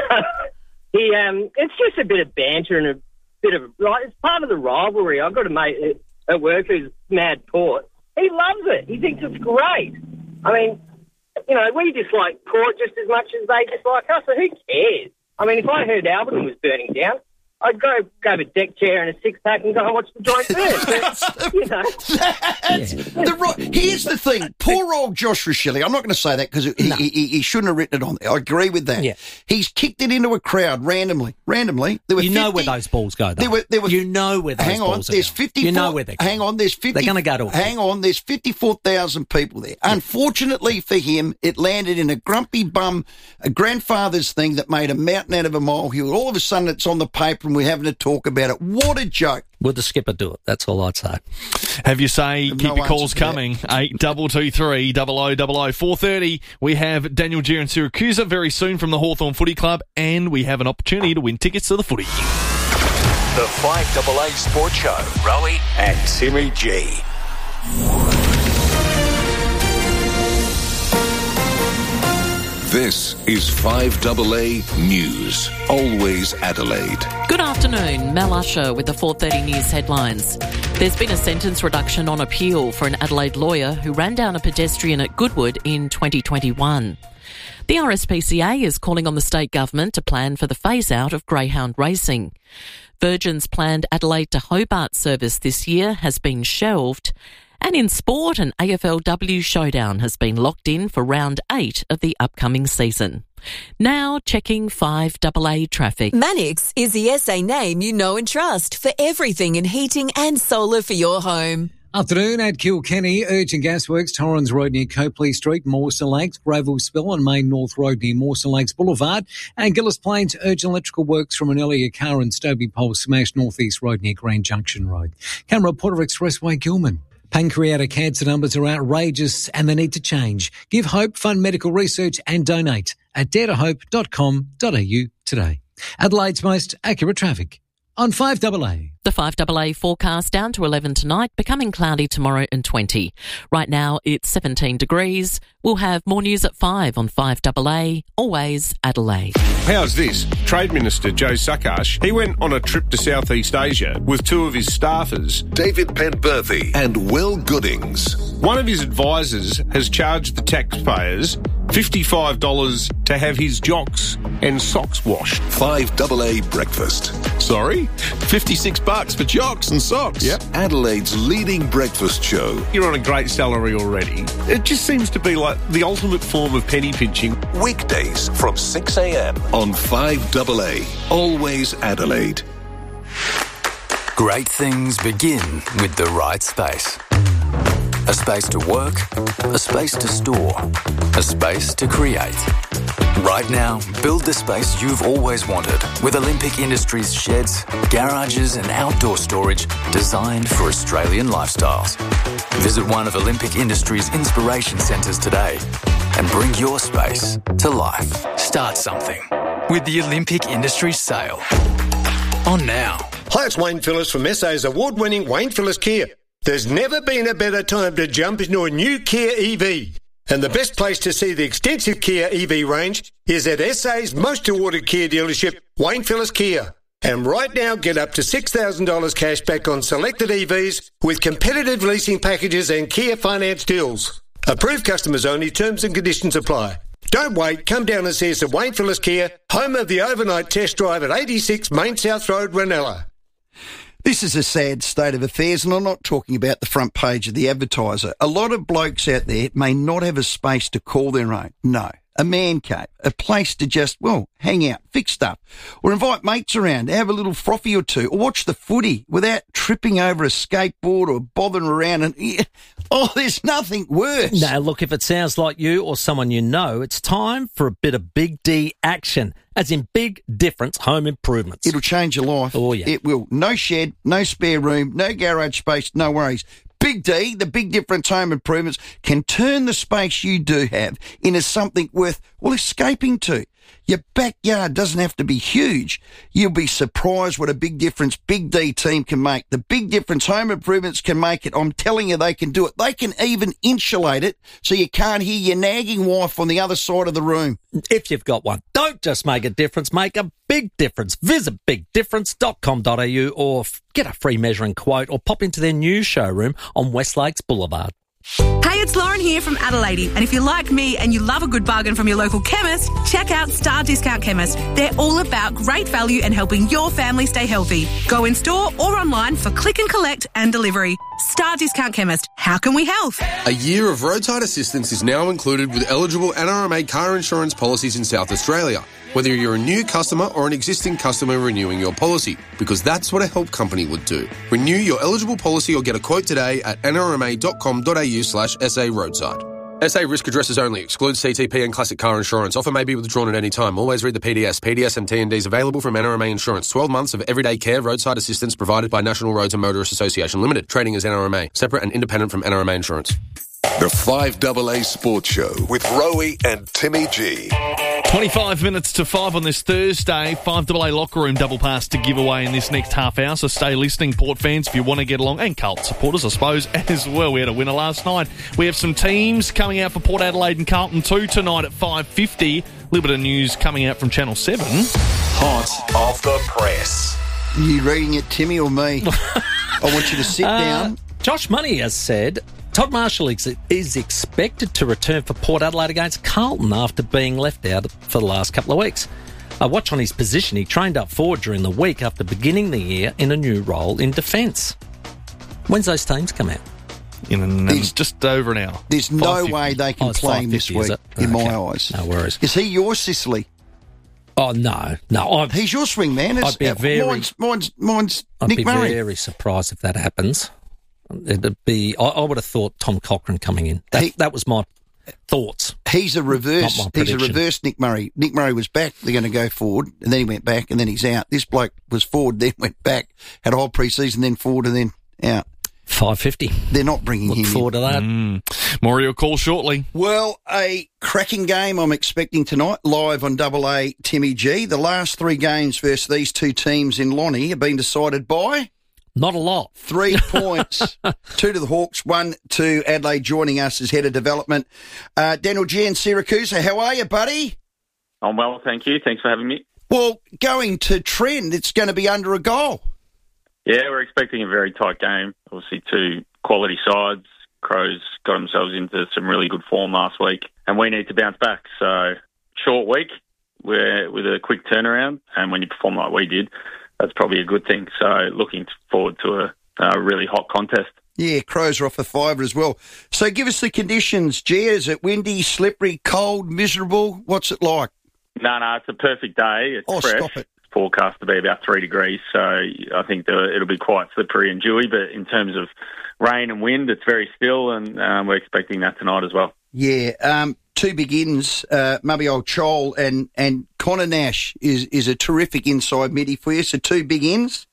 he um, it's just a bit of banter and a bit of right. It's part of the rivalry. I've got a mate at work who's mad Port. He loves it. He thinks it's great. I mean, you know, we dislike Port just as much as they dislike us, so who cares? I mean, if I heard Albion was burning down, I'd go grab a deck chair and a six-pack and go and watch the joint burn. But, you know.
That's the right. Here's the thing. Poor old Josh Rochelle. I'm not going to say that because he,
No.
he, he shouldn't have written it on there. I agree with that.
Yeah.
He's kicked it into a crowd randomly. Randomly. There were
You know
fifty
where those balls go, though.
There were, there were,
you know where those
hang on,
balls are
there's
going.
fifty-four.
You know where they're going.
Hang on, there's fifty.
They're going to go to a
Hang on, there's fifty-four thousand people there. Unfortunately for him, it landed in a grumpy bum, a grandfather's thing that made a mountain out of a molehill. All of a sudden, it's on the paper and we're having to talk about it. What a joke.
Would the skipper do it? That's all I'd say.
Have your say.
No
Keep your calls
answer to that.
coming. Eight double two three double o double o four thirty. We have Daniel Gier and Syracuse very soon from the Hawthorn Footy Club, and we have an opportunity to win tickets to the footy.
The five double A Sports Show. Rowie and Timmy G.
This is five double A News. Always Adelaide.
Good afternoon. Mel Usher with the four thirty News headlines. There's been a sentence reduction on appeal for an Adelaide lawyer who ran down a pedestrian at Goodwood in twenty twenty-one. The R S P C A is calling on the state government to plan for the phase-out of greyhound racing. Virgin's planned Adelaide to Hobart service this year has been shelved. And in sport, an A F L W showdown has been locked in for round eight of the upcoming season. Now checking five double A traffic.
Manix is the S A name you know and trust for everything in heating and solar for your home.
Afternoon at Kilkenny, urgent gasworks, Torrens Road near Copley Street, Mawson Lakes, gravel spill on Main North Road near Mawson Lakes Boulevard, and Gillis Plains, urgent electrical works from an earlier car and Stobie pole smashed North East Road near Grand Junction Road. Camera Porter Expressway, Gilman. Pancreatic cancer numbers are outrageous and they need to change. Give hope, fund medical research and donate at dare to hope dot com dot a u today. Adelaide's most accurate traffic on five double A.
The five double A forecast down to eleven tonight, becoming cloudy tomorrow and twenty. Right now it's seventeen degrees. We'll have more news at five on five double A, always Adelaide.
How's this? Trade Minister Joe Sakash, he went on a trip to Southeast Asia with two of his staffers,
David Penberthy and Will Goodings.
One of his advisors has charged the taxpayers fifty-five dollars to have his jocks and socks washed.
five double A Breakfast.
Sorry? fifty-six bucks for jocks and socks?
Yep. Adelaide's leading breakfast show.
You're on a great salary already. It just seems to be like the ultimate form of penny pinching.
Weekdays from six a.m. on five double A. Always Adelaide.
Great things begin with the right space. A space to work, a space to store, a space to create. Right now, build the space you've always wanted with Olympic Industries sheds, garages and outdoor storage designed for Australian lifestyles. Visit one of Olympic Industries' inspiration centres today and bring your space to life. Start something with the Olympic Industries sale. On now.
Hi, it's Wayne Phillips from S A's award-winning Wayne Phillips Kia. There's never been a better time to jump into a new Kia E V. And the best place to see the extensive Kia E V range is at S A's most awarded Kia dealership, Wayne Phillips Kia. And right now, get up to six thousand dollars cash back on selected E Vs with competitive leasing packages and Kia finance deals. Approved customers only, terms and conditions apply. Don't wait, come down and see us at Wayne Phillips Kia, home of the overnight test drive at eighty-six Main South Road, Ranella.
This is a sad state of affairs, and I'm not talking about the front page of the Advertiser. A lot of blokes out there may not have a space to call their own. No, a man cave, a place to just, well, hang out, fix stuff, or invite mates around, have a little frothy or two, or watch the footy without tripping over a skateboard or bothering around. And oh, there's nothing worse.
Now, look, if it sounds like you or someone you know, it's time for a bit of Big D action. As in Big Difference Home Improvements.
It'll change your life.
Oh, yeah.
It will. No shed, no spare room, no garage space, no worries. Big D, the Big Difference Home Improvements, can turn the space you do have into something worth, well, escaping to. Your backyard doesn't have to be huge. You'll be surprised what a Big Difference Big D team can make. The Big Difference Home Improvements can make it. I'm telling you, they can do it. They can even insulate it so you can't hear your nagging wife on the other side of the room.
If you've got one, don't just make a difference, make a big difference. Visit big difference dot com dot a u or get a free measuring quote or pop into their new showroom on West Lakes Boulevard.
Hey, it's Lauren here from Adelaide, and if you're like me and you love a good bargain from your local chemist, check out Star Discount Chemist. They're all about great value and helping your family stay healthy. Go in store or online for click and collect and delivery. Star Discount Chemist. How can we help?
A year of roadside assistance is now included with eligible N R M A car insurance policies in South Australia, whether you're a new customer or an existing customer renewing your policy, because that's what a help company would do. Renew your eligible policy or get a quote today at n r m a dot com dot a u slash s a roadside. S A risk addresses only. Excludes C T P and classic car insurance. Offer may be withdrawn at any time. Always read the P D S. P D S and T and Ds available from N R M A Insurance. twelve months of everyday care roadside assistance provided by National Roads and Motorists Association Limited. Trading as N R M A. Separate and independent from N R M A Insurance.
The five A A Sports Show with Rowie and Timmy G.
twenty-five minutes to five on this Thursday. five A A locker room double pass to give away in this next half hour. So stay listening, Port fans, if you want to get along. And Carlton supporters, I suppose, as well. We had a winner last night. We have some teams coming out for Port Adelaide and Carlton two tonight at five fifty. A little bit of news coming out from Channel seven.
Hot off the press.
Are you reading it, Timmy, or me? I want you to sit
Uh,
down.
Josh Money has said Todd Marshall is, is expected to return for Port Adelaide against Carlton after being left out for the last couple of weeks. I watch on his position. He trained up forward during the week after beginning the year in a new role in defence. When's those teams come out?
In an, um, just over an hour.
There's no way they can
Oh, it's
play him this
five fifty, is
week,
it?
in
Okay.
my eyes.
No worries.
Is he your Sicily?
Oh, no. No. I'm,
He's your swing man. It's-
I'd be
uh,
very-
Mine's, mine's, mine's
I'd
Nick
be
Murray.
very surprised if that happens. It'd be. I, I would have thought Tom Cochrane coming in. That,
He-
that was my thoughts.
He's a reverse.
Not my
He's a
prediction.
reverse Nick Murray. Nick Murray was back. They're going to go forward, and then he went back, and then he's out. This bloke was forward, then went back, had a whole pre-season, then forward, and then out.
five fifty.
They're not bringing
Look
him
forward
in.
to that.
Mm. More of your call shortly.
Well, a cracking game I'm expecting tonight, live on Double A Timmy G. The last three games versus these two teams in Lonnie have been decided by
Not a lot.
three points. Two to the Hawks, one to Adelaide. Joining us as head of development, uh, Daniel G in Syracuse. How are you, buddy?
I'm well, thank you. Thanks for having me.
Well, going to trend, it's going to be under a goal.
Yeah, we're expecting a very tight game. Obviously, two quality sides. Crows got themselves into some really good form last week, and we need to bounce back. So, short week, we're with a quick turnaround, and when you perform like we did, that's probably a good thing. So, looking forward to a, a really hot contest.
Yeah, Crows are off a fiver as well. So give us the conditions, G. Is it windy, slippery, cold, miserable? What's it like?
No, no, it's a perfect day. It's
Oh,
fresh.
stop it.
forecast to be about three degrees. So I think the, it'll be quite slippery and dewy. But in terms of rain and wind, it's very still, and um, we're expecting that tonight as well.
Yeah, um, two begins, uh, maybe old Chol and, and Connor Nash is, is a terrific inside midi for you. So two big ins?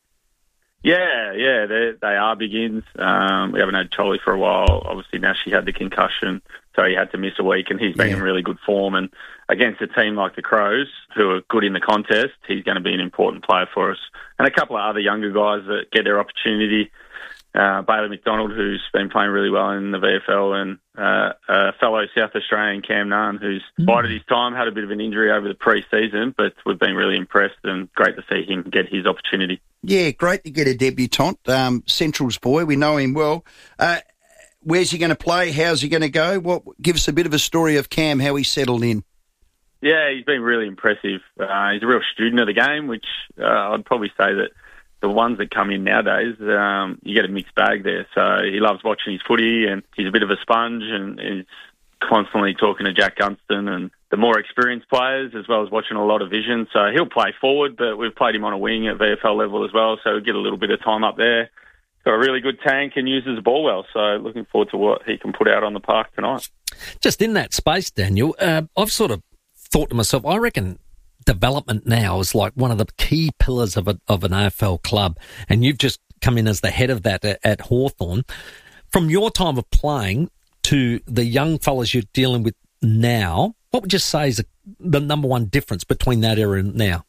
Yeah, yeah, they they are big ins. Um, we haven't had Cholly for a while. Obviously, Nash, he had the concussion, so he had to miss a week, and he's been yeah. in really good form. And against a team like the Crows, who are good in the contest, he's going to be an important player for us. And a couple of other younger guys that get their opportunity. Uh, Bailey McDonald, who's been playing really well in the V F L, and uh, a fellow South Australian, Cam Nunn, who's mm. bided his time, had a bit of an injury over the pre-season, but we've been really impressed and great to see him get his opportunity.
Yeah, great to get a debutant. Um, Central's boy, we know him well. Uh, where's he going to play? How's he going to go? What? Give us a bit of a story of Cam, how he settled in.
Yeah, he's been really impressive. Uh, he's a real student of the game, which uh, I'd probably say that the ones that come in nowadays, um, you get a mixed bag there. So he loves watching his footy, and he's a bit of a sponge, and he's constantly talking to Jack Gunston and the more experienced players, as well as watching a lot of vision. So he'll play forward, but we've played him on a wing at V F L level as well, so we'll get a little bit of time up there. Got a really good tank and uses the ball well, so looking forward to what he can put out on the park tonight.
Just in that space, Daniel, uh, I've sort of thought to myself, I reckon development now is like one of the key pillars of a, of an A F L club, and you've just come in as the head of that at, at Hawthorn. From your time of playing to the young fellas you're dealing with now, what would you say is a, the number one difference between that era and now?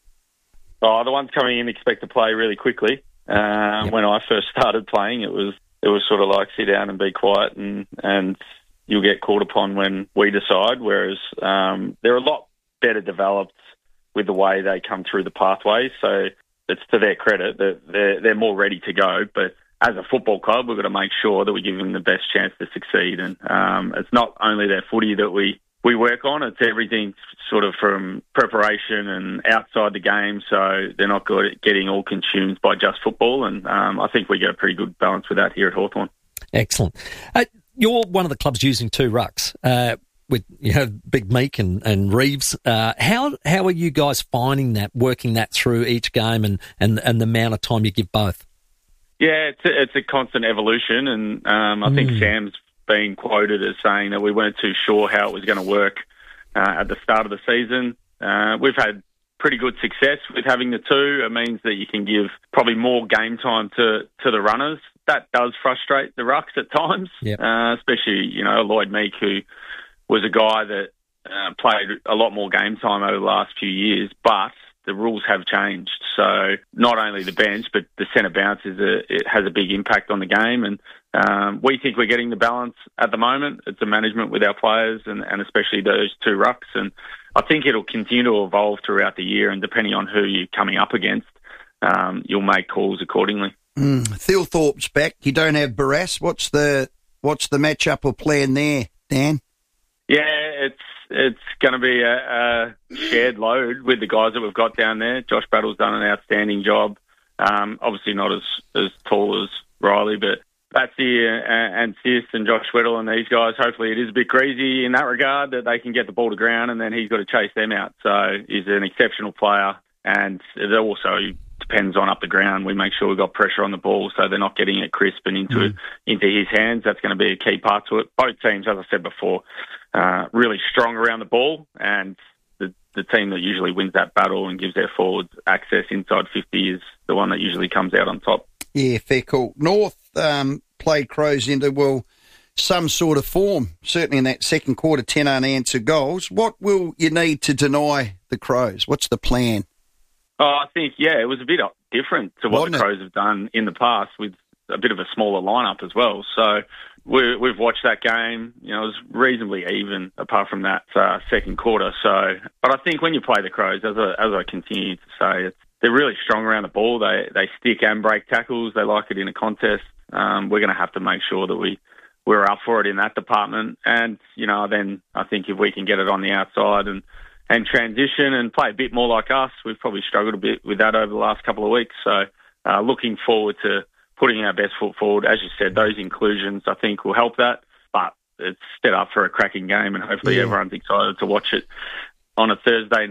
Oh, the ones coming in expect to play really quickly. Um, yep. When I first started playing, it was it was sort of like sit down and be quiet, and, and you'll get called upon when we decide, whereas um, they're a lot better developed with the way they come through the pathways. So it's to their credit that they're, they're more ready to go. But as a football club, we've got to make sure that we give them the best chance to succeed. And um, it's not only their footy that we, we work on, it's everything sort of from preparation and outside the game. So they're not good at getting all consumed by just football. And um, I think we get a pretty good balance with that here at Hawthorn.
Excellent. Uh, you're one of the clubs using two rucks. Uh, with you know Big Meek and, and Reeves, uh, how how are you guys finding that, working that through each game, and, and, and the amount of time you give both?
Yeah, it's a, it's a constant evolution, and um, I mm. think Sam's been quoted as saying that we weren't too sure how it was going to work uh, at the start of the season. Uh, we've had pretty good success with having the two. It means that you can give probably more game time to, to the runners. That does frustrate the rucks at times, yep. uh, especially you know Lloyd Meek, who was a guy that uh, played a lot more game time over the last few years, but the rules have changed. So not only the bench, but the centre bounce is a, it has a big impact on the game. And um, we think we're getting the balance at the moment. It's a management with our players, and, and especially those two rucks. And I think it'll continue to evolve throughout the year, and depending on who you're coming up against, um, you'll make calls accordingly.
Mm. Thilthorpe's back. You don't have Barras. What's the what's the matchup or plan there, Dan?
Yeah, it's it's going to be a, a shared load with the guys that we've got down there. Josh Battle's done an outstanding job. Um, obviously not as, as tall as Riley, but Batsy and Sis and Josh Weddle and these guys, hopefully it is a bit greasy in that regard that they can get the ball to ground, and then he's got to chase them out. So he's an exceptional player, and it also depends on up the ground. We make sure we've got pressure on the ball so they're not getting it crisp and into mm. into his hands. That's going to be a key part to it. Both teams, as I said before, uh, really strong around the ball, and the, the team that usually wins that battle and gives their forwards access inside fifty is the one that usually comes out on top.
Yeah, fair call. North um, played Crows into, well, some sort of form, certainly in that second quarter, ten unanswered goals. What will you need to deny the Crows? What's the plan?
Oh, I think, yeah, it was a bit different to what Wasn't the Crows it? have done in the past with a bit of a smaller lineup as well. So we, we've watched that game. You know, it was reasonably even apart from that uh, second quarter. So, but I think when you play the Crows, as I, as I continue to say, it's, they're really strong around the ball. They they stick and break tackles. They like it in a contest. Um, we're going to have to make sure that we, we're up for it in that department. And, you know, then I think if we can get it on the outside and and transition and play a bit more like us. We've probably struggled a bit with that over the last couple of weeks. So uh, looking forward to putting our best foot forward. As you said, those inclusions, I think, will help that. But it's set up for a cracking game, and hopefully yeah. everyone's excited to watch it on a Thursday night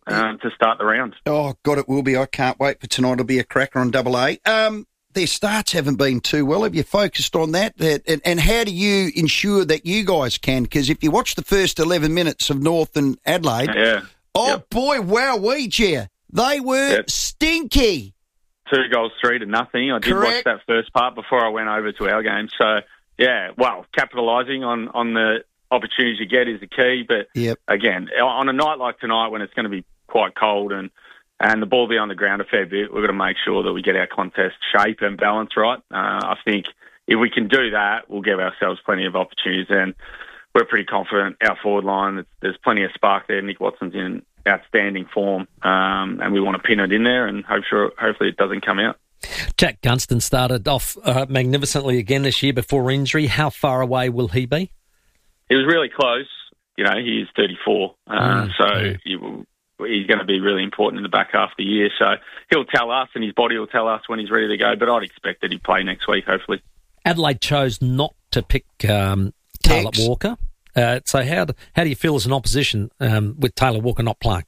um, to start the round.
Oh, God, it will be. I can't wait for tonight. It'll be a cracker on Double A. Um, their starts haven't been too well. Have you focused on that? And, and how do you ensure that you guys can? Because if you watch the first eleven minutes of North and Adelaide,
yeah.
oh,
yep.
boy, wow, we, Gia. They were
yep.
stinky.
Two goals, three to nothing. I did
Correct.
watch that first part before I went over to our game. So, yeah, well, capitalising on, on the opportunities you get is the key. But,
yep.
again, on a night like tonight when it's going to be quite cold and, and the ball be on the ground a fair bit, we've got to make sure that we get our contest shape and balance right. Uh, I think if we can do that, we'll give ourselves plenty of opportunities. And we're pretty confident our forward line, there's plenty of spark there. Nick Watson's in outstanding form, um, and we want to pin it in there and hope sure, hopefully it doesn't come out.
Jack Gunston started off uh, magnificently again this year before injury. How far away will he be?
He was really close. You know, he's thirty-four, uh,
Mm,
so
yeah.
he will, he's going to be really important in the back half of the year. So he'll tell us, and his body will tell us when he's ready to go, but I'd expect that he'd play next week, hopefully.
Adelaide chose not to pick um, Taylor
Tex.
Walker. Uh, so how do, how do you feel as an opposition um, with Taylor Walker not playing?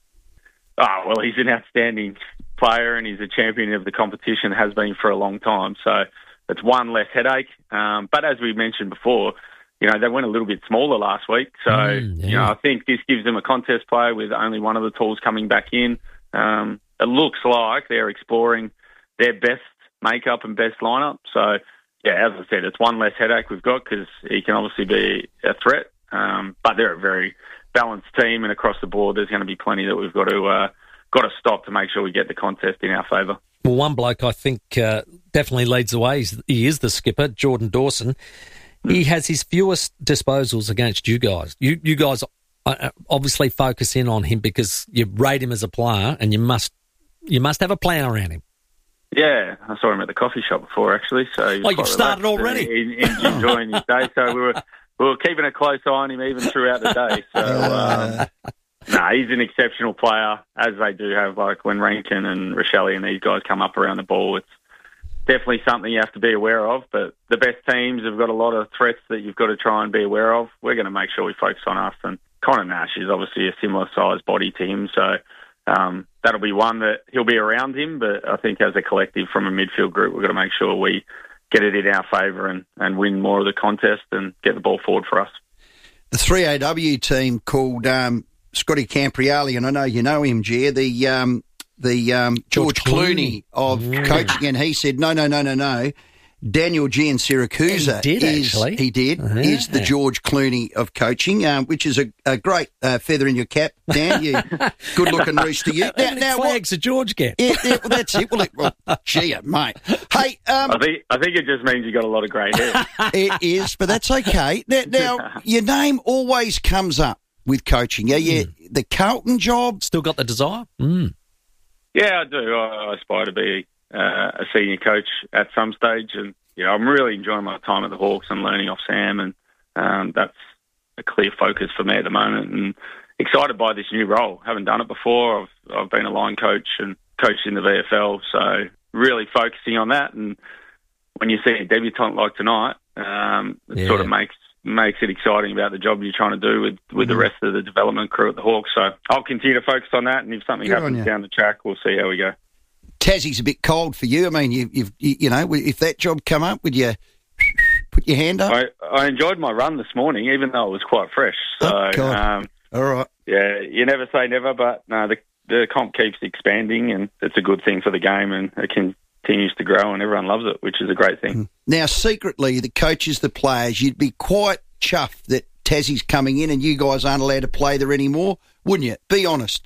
Oh, well, he's an outstanding player and he's a champion of the competition, has been for a long time. So it's one less headache. Um, but as we mentioned before, you know, they went a little bit smaller last week. So,
Mm, yeah.
you know, I think this gives them a contest player with only one of the tools coming back in. Um, it looks like they're exploring their best makeup and best lineup. So, yeah, as I said, it's one less headache we've got because he can obviously be a threat. Um, but they're a very balanced team, and across the board, there's going to be plenty that we've got to uh, got to stop to make sure we get the contest in our favour.
Well, one bloke I think uh, definitely leads the way. He's, he is the skipper, Jordan Dawson. He has his fewest disposals against you guys. You you guys uh, obviously focus in on him because you rate him as a player, and you must you must have a plan around him.
Yeah, I saw him at the coffee shop before, actually. So he was
Oh, you've
quite
started
relaxed
already?
and he- he's enjoying his day. So we were we were keeping a close eye on him even throughout the day. So um, no, he's an exceptional player, as they do have. Like when Rankin and Rochelle and these guys come up around the ball, it's definitely something you have to be aware of. But the best teams have got a lot of threats that you've got to try and be aware of. We're going to make sure we focus on us. And Connor Nash is obviously a similar sized body to him, so um, that'll be one that he'll be around him. But I think as a collective from a midfield group, we've got to make sure we get it in our favour and, and win more of the contest and get the ball forward for us.
The three A W team called um, Scotty Campriali, and I know you know him, Jer, the um, the um, George,
George
Clooney,
Clooney.
of
Yeah.
coaching, and he said, no, no, no, no, no. Daniel G in Syracuse
He did,
is
actually.
he did
Yeah.
is the George Clooney of coaching, um, which is a, a great uh, feather in your cap, Dan. You good looking rooster, you.
How many flags did George get?
Yeah, yeah, well, that's it. Well, it, well gee, mate. Hey, um,
I think I think it just means you got a lot of grey hair.
it is, but that's okay. Now, now, your name always comes up with coaching. Yeah, yeah. The Carlton job.
Still got the desire? Mm.
Yeah, I do. I, I aspire to be uh, a senior coach at some stage, and you know, I'm really enjoying my time at the Hawks and learning off Sam, and um, that's a clear focus for me at the moment. And excited by this new role. Haven't done it before. I've I've been a line coach and coached in the V F L, so really focusing on that. And when you see a debutant like tonight, um, it
Yeah.
sort of makes makes it exciting about the job you're trying to do with, with the rest of the development crew at the Hawks. So I'll continue to focus on that, and if something
Good on
happens
you.
down the track, we'll see how we go.
Tassie's a bit cold for you. I mean, you, you've you, you know, if that job come up, would you put your hand up?
I, I enjoyed my run this morning, even though it was quite fresh. So,
Oh, God.
um,
All right.
yeah, you never say never, but no, the, the comp keeps expanding, and it's a good thing for the game, and it continues to grow, and everyone loves it, which is a great thing.
Now, secretly, the coaches, the players, you'd be quite chuffed that Tassie's coming in and you guys aren't allowed to play there anymore, wouldn't you? Be honest.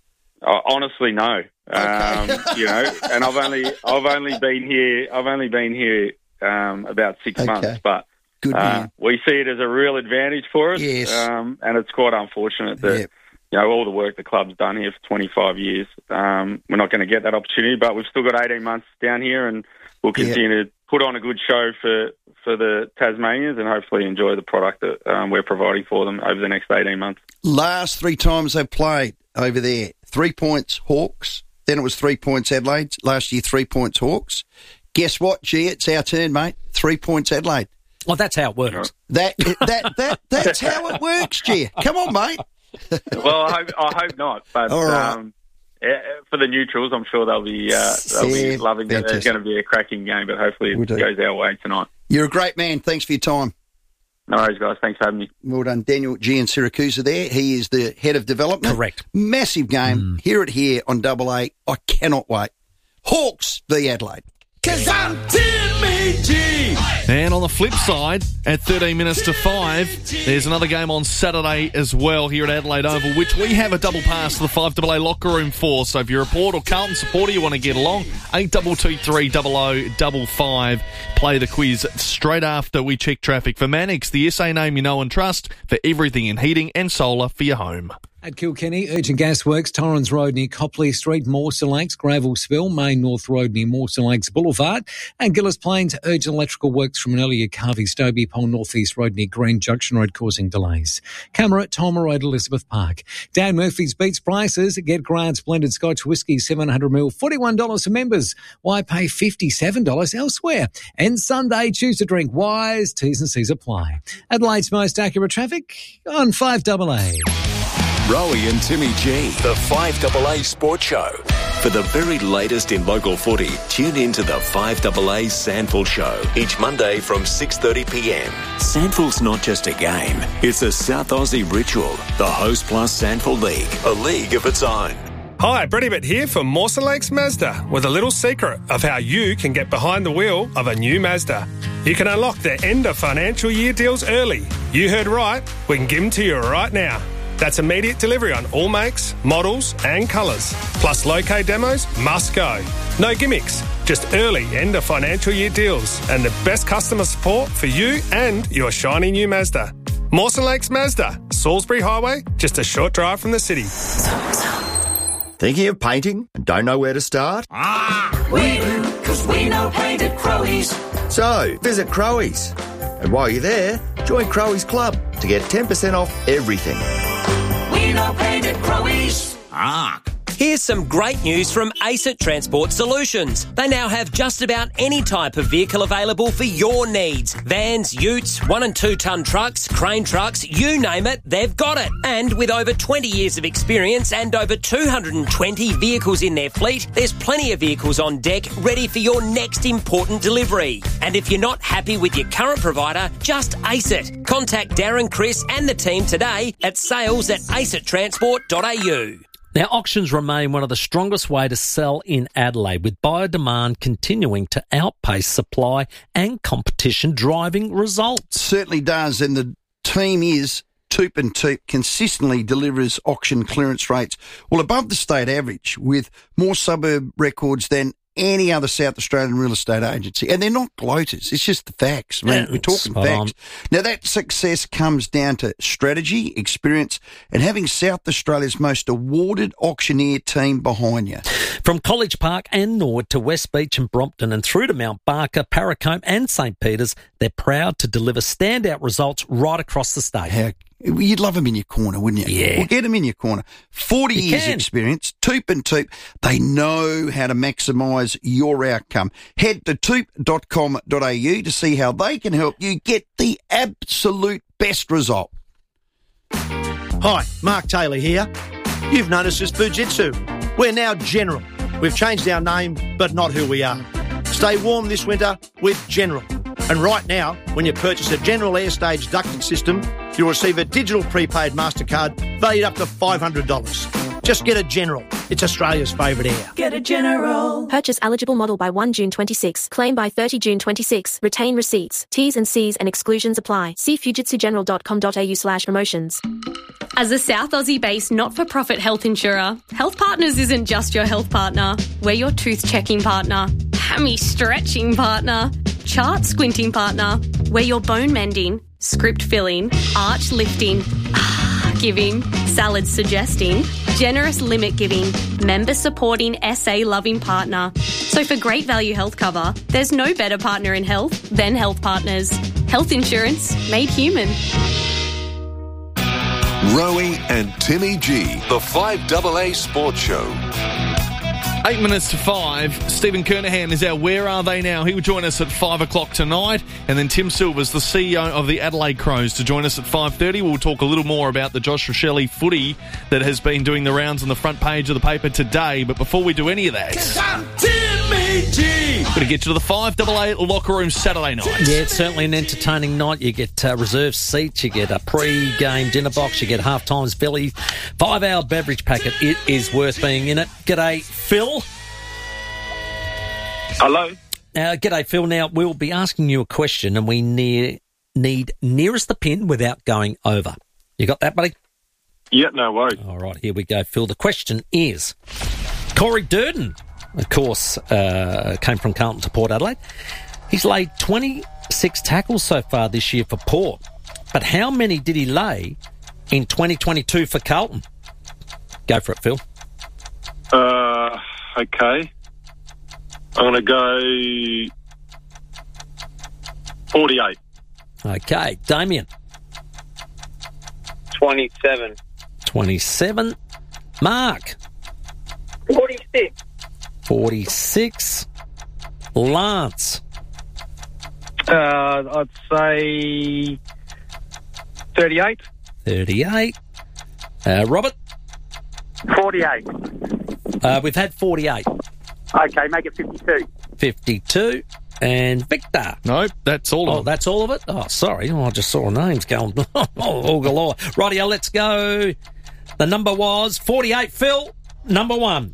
Uh, honestly, no. Um, you know, and I've only I've only been here I've only been here um, about six
Okay.
months, but
Good
uh,
man.
we see it as a real advantage for us.
Yes.
Um, and it's quite unfortunate that
Yep.
you know all the work the club's done here for twenty-five years, um, we're not going to get that opportunity. But we've still got eighteen months down here, and we'll
Yep.
continue to put on a good show for for the Tasmanians, and hopefully enjoy the product that um, we're providing for them over the next eighteen months.
Last three times they've played over there, three points Hawks. Then it was three points Adelaide. Last year, three points Hawks. Guess what, G? It's our turn, mate. Three points Adelaide.
Well, that's how it works.
That that that that's how it works, G. Come on, mate.
Well, I hope, I hope not. But
All right.
um, uh, for the neutrals, I'm sure they'll be uh, they'll be
Yeah,
loving it. It's
fantastic.
going to be a cracking game, but hopefully
We
it
do.
goes our way tonight.
You're a great man. Thanks for your time.
No worries, guys. Thanks for having me.
Well done. Daniel G in Syracuse there. He is the head of development.
Correct.
Massive game. Hear it here on Double A. I cannot wait. Hawks v Adelaide.
Cause I'm Timmy G.
And on the flip side, at thirteen minutes to five, there's another game on Saturday as well here at Adelaide Oval, which we have a double pass to the five double A locker room for. So if you're a Port or Carlton supporter, you want to get along, eight two two three double oh double five. Play the quiz straight after we check traffic for Mannix, the S A name you know and trust for everything in heating and solar for your home.
At Kilkenny, Urgent Gas Works, Torrens Road near Copley Street, Mawson Lakes, Gravel Spill, Main North Road near Mawson Lakes Boulevard, and Gillis Plains, Urgent Electrical Works from an earlier Carvey Stobie Pole North East Road near Green Junction Road causing delays. Camera at Tolmer Road, Elizabeth Park. Dan Murphy's Beats Prices. Get Grant's Blended Scotch Whisky, seven hundred milliliters, forty-one dollars for members. Why pay fifty-seven dollars elsewhere? And Sunday, choose to drink wise. T's and C's apply. Adelaide's most accurate traffic on five double A.
Rowie and Timmy G, the five double A Sports Show. For the very latest in local footy, tune in to the five double A Sandful Show each Monday from six thirty p m. Sandful's not just a game, it's a South Aussie ritual. The Host Plus Sandful League, a league of its own.
Hi, Brady Bitt here from Mawson Lakes Mazda with a little secret of how you can get behind the wheel of a new Mazda. You can unlock their end of financial year deals early. You heard right, we can give them to you right now. That's immediate delivery on all makes, models and colours. Plus low-K demos must go. No gimmicks, just early end of financial year deals and the best customer support for you and your shiny new Mazda. Mawson Lakes Mazda, Salisbury Highway, just a short drive from the city.
Thinking of painting and don't know where to start?
Ah, we do, because we know paint at Crowies.
So, visit Crowies. And while you're there, join Crowies Club to get ten percent off everything.
We know paint at Crowies.
Ah.
Here's some great news from ACET Transport Solutions. They now have just about any type of vehicle available for your needs. Vans, utes, one and two tonne trucks, crane trucks, you name it, they've got it. And with over twenty years of experience and over two hundred twenty vehicles in their fleet, there's plenty of vehicles on deck ready for your next important delivery. And if you're not happy with your current provider, just ACET. Contact Darren, Chris and the team today at sales at acet transport dot a u.
Now, auctions remain one of the strongest ways to sell in Adelaide, with buyer demand continuing to outpace supply and competition driving results.
Certainly does, and the team is Toop and Toop consistently delivers auction clearance rates well above the state average, with more suburb records than any other South Australian real estate agency. And they're not gloaters. It's just the facts. I mean,
Yeah,
we're talking
spot
facts.
on.
Now, that success comes down to strategy, experience, and having South Australia's most awarded auctioneer team behind you.
From College Park and Norwood to West Beach and Brompton and through to Mount Barker, Parracombe and St Peters, they're proud to deliver standout results right across the state.
How You'd love them in your corner, wouldn't you?
Yeah.
Well, get them in your corner. forty
You
years
can.
experience, Toop and Toop. They know how to maximise your outcome. Head to toop dot com dot a u to see how they can help you get the absolute best result.
Hi, Mark Taylor here. You've noticed us Fujitsu. We're now General. We've changed our name, but not who we are. Stay warm this winter with General. And right now, when you purchase a General Airstage ducting system, you'll receive a digital prepaid MasterCard valued up to five hundred dollars. Just get a General. It's Australia's favourite air.
Get a General. Purchase eligible model by first June twenty-six. Claim by thirty June twenty-six. Retain receipts. T's and C's and exclusions apply. See fujitsu general dot com dot a u slash promotions.
As a South Aussie-based not-for-profit health insurer, Health Partners isn't just your health partner. We're your tooth-checking partner, hammy-stretching partner, chart-squinting partner. We're your bone-mending, script-filling, arch-lifting, giving, salad-suggesting, generous limit-giving, member-supporting, S A-loving partner. So for great value health cover, there's no better partner in health than Health Partners. Health insurance made human.
Rowie and Timmy G, the five double A Sports Show.
Eight minutes to five. Stephen Kernahan is our Where Are They Now? He will join us at five o'clock tonight. And then Tim Silvers, the C E O of the Adelaide Crows, to join us at five thirty. We'll talk a little more about the Josh Rochelle footy that has been doing the rounds on the front page of the paper today. But before we do any of that, I'm Timmy G. We're going to get you to the five double A locker room Saturday night.
Yeah, it's certainly an entertaining night. You get uh, reserved seats, you get a pre-game dinner box, you get half-times Philly, five-hour beverage packet. It is worth being in it. G'day, Phil.
Hello.
Uh, g'day, Phil. Now, we'll be asking you a question, and we near, need nearest the pin without going over. You got that, buddy?
Yeah, no worries.
All right, here we go, Phil. The question is, Corey Durden, of course, uh, came from Carlton to Port Adelaide. He's laid twenty-six tackles so far this year for Port. But how many did he lay in twenty twenty-two for Carlton? Go for it, Phil.
Uh, okay. I'm going to go forty-eight.
Okay. Damien.
twenty-seven.
twenty-seven. Mark.
forty-six.
forty-six. Lance.
Uh, I'd say thirty-eight.
thirty-eight. Uh, Robert.
forty-eight.
Uh, we've had forty-eight.
Okay, make it fifty-two.
fifty-two. And Victor.
Nope, that's all of
oh,
it.
that's all of it? Oh, sorry. Oh, I just saw names going all galore. Rightio, let's go. The number was forty-eight. Phil, number one.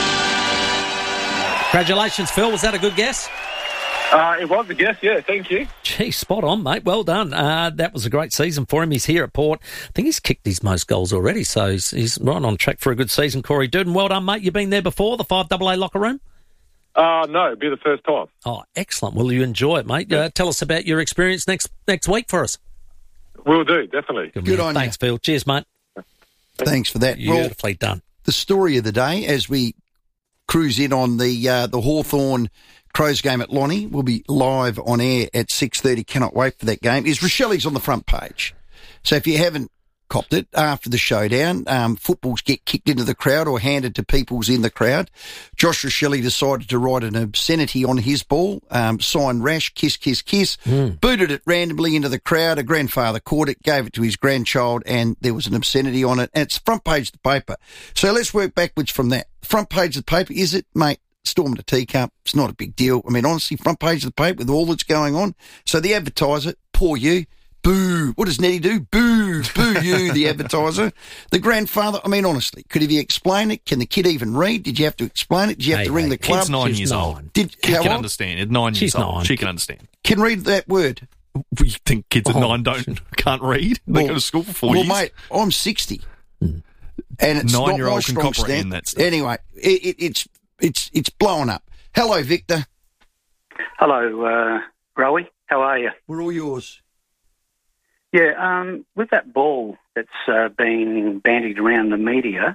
Congratulations, Phil. Was that a good guess?
Uh, it was a guess, yeah, thank you.
Gee, spot on, mate. Well done. Uh, that was a great season for him. He's here at Port. I think he's kicked his most goals already, so he's, he's right on track for a good season. Corey Durden, well done, mate. You've been there before, the five double A locker room?
Uh, no, it'll be the first time.
Oh, excellent. Well, you enjoy it, mate. Uh, tell us about your experience next next week for us.
Will do, definitely.
Good,
Good on
Thanks,
you.
Phil. Cheers, mate.
Thanks for that.
Beautifully
well,
done.
The story of the day as we cruise in on the uh, the Hawthorn Crows game at Lonnie. We'll be live on air at six thirty. Cannot wait for that game. Is Rochelle's on the front page. So if you haven't copped it, after the showdown, um, footballs get kicked into the crowd or handed to people's in the crowd. Josh Rochelle decided to write an obscenity on his ball, um, signed rash, kiss, kiss, kiss,
mm.
booted it randomly into the crowd. A grandfather caught it, gave it to his grandchild, and there was an obscenity on it. And it's front page of the paper. So let's work backwards from that. Front page of the paper, is it, mate? Storm the teacup. It's not a big deal. I mean, honestly, front page of the paper with all that's going on. So the advertiser, poor you, boo. What does Nettie do? Boo, boo you, the advertiser. The grandfather, I mean, honestly, could have you explained it? Can the kid even read? Did you have to explain it? Did you have
hey,
to ring
hey,
the club?
Kid's nine
She's
years
nine.
old.
Did,
Kid
how
can
old?
understand. At nine
She's
years old,
nine.
she can understand.
Can read that word.
You think kids at
Oh.
nine don't can't read? They
Well-
go to school for four
well,
years.
mate, I'm sixty. And it's not
Nine-year-old
my
can
strong
comprehend
stand.
that stuff.
Anyway, it, it, it's, it's, it's blowing up. Hello, Victor.
Hello, uh, Rowie. How are you?
We're all yours.
Yeah, um, with that ball that's uh, been bandied around the media,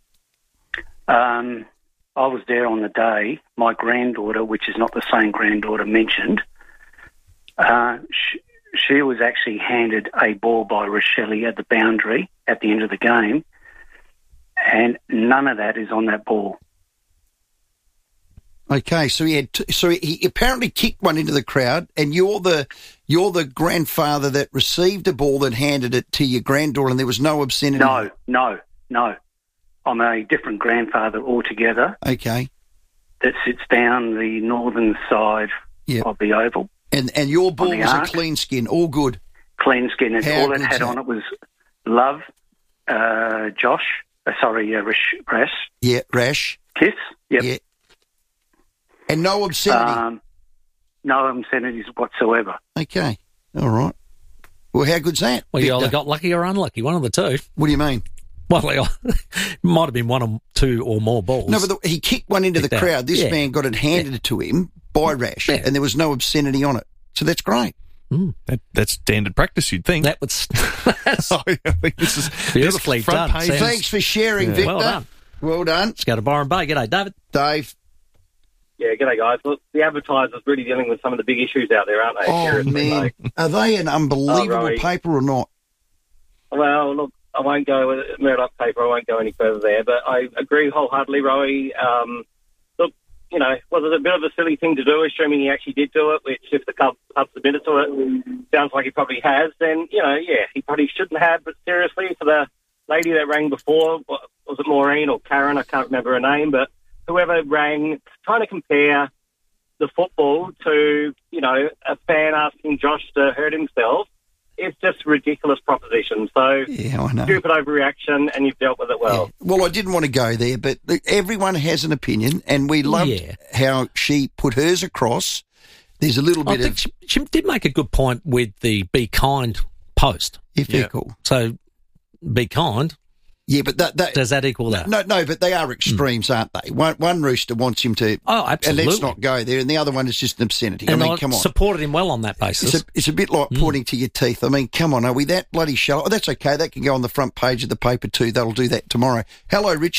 um, I was there on the day. My granddaughter, which is not the same granddaughter mentioned, uh, she, she was actually handed a ball by Rochelle at the boundary at the end of the game, and none of that is on that ball.
Okay, so he had, t- so he apparently kicked one into the crowd, and you're the you're the grandfather that received a ball and handed it to your granddaughter, and there was no obscenity.
No, no, no. I'm a different grandfather altogether
Okay,
that sits down the northern side
Yep.
of the oval.
and and your ball
the
was a
arc.
clean skin, all good.
Clean skin. And
How
all it
good's
had
that?
on it was love, uh, Josh, uh, sorry, uh, Rish, Rash,
Yeah, rash.
kiss. Yep.
Yeah, and no obscenity.
Um, no obscenities whatsoever.
Okay, all right. Well, how good's that?
Well, you
Victor?
either got lucky or unlucky, one of the two.
What do you mean?
Well, it might have been one or two or more balls.
No, but the, he kicked one into the
Kicked out.
crowd. This
Yeah.
man got it handed to him by Rash,
Yeah.
and there was no obscenity on it. So that's great.
Mm.
That, that's standard practice, you'd think.
That was
Oh, yeah, I think this is
beautifully
this front
done.
page
Sounds-
is-
Thanks for sharing,
Yeah.
Victor.
Well done.
Well done.
Let's go to Byron Bay. G'day, David.
Dave.
Yeah, g'day, guys. Look, the advertisers really dealing with some of the big issues out there, aren't they?
Oh,
Seriously,
man.
like-
Are they an unbelievable
Oh, right.
paper or not?
Well, look, I won't go with Murdoch paper. I won't go any further there. But I agree wholeheartedly, Rowie. Um,
you know, was it a bit of a silly thing to do, assuming he actually did do it, which if the club, club submitted to it, sounds like he probably has, then, you know, yeah, he probably shouldn't have. But seriously, for the lady that rang before, was it Maureen or Karen? I can't remember her name, but whoever rang, trying to compare the football to, you know, a fan asking Josh to hurt himself, it's just a ridiculous proposition. So,
yeah, I know.
Stupid overreaction, and you've dealt with it well.
Yeah. Well, I didn't want to go there, but look, everyone has an opinion, and we loved
Yeah.
how she put hers across. There's a little
I
bit
think
of...
she, she did make a good point with the be kind post.
If they're cool.
So, be kind.
Yeah, but that, that
does that equal that?
No, no, but they are extremes, mm. aren't they? One, one rooster wants him to.
Oh, absolutely.
And let's not go there. And the other one is just an obscenity.
And
I mean,
I
come on.
supported him well on that basis.
It's a, it's a bit like
Mm.
pointing to your teeth. I mean, come on, are we that bloody shallow? Oh, that's okay. That can go on the front page of the paper too. That'll do that tomorrow. Hello, Rich.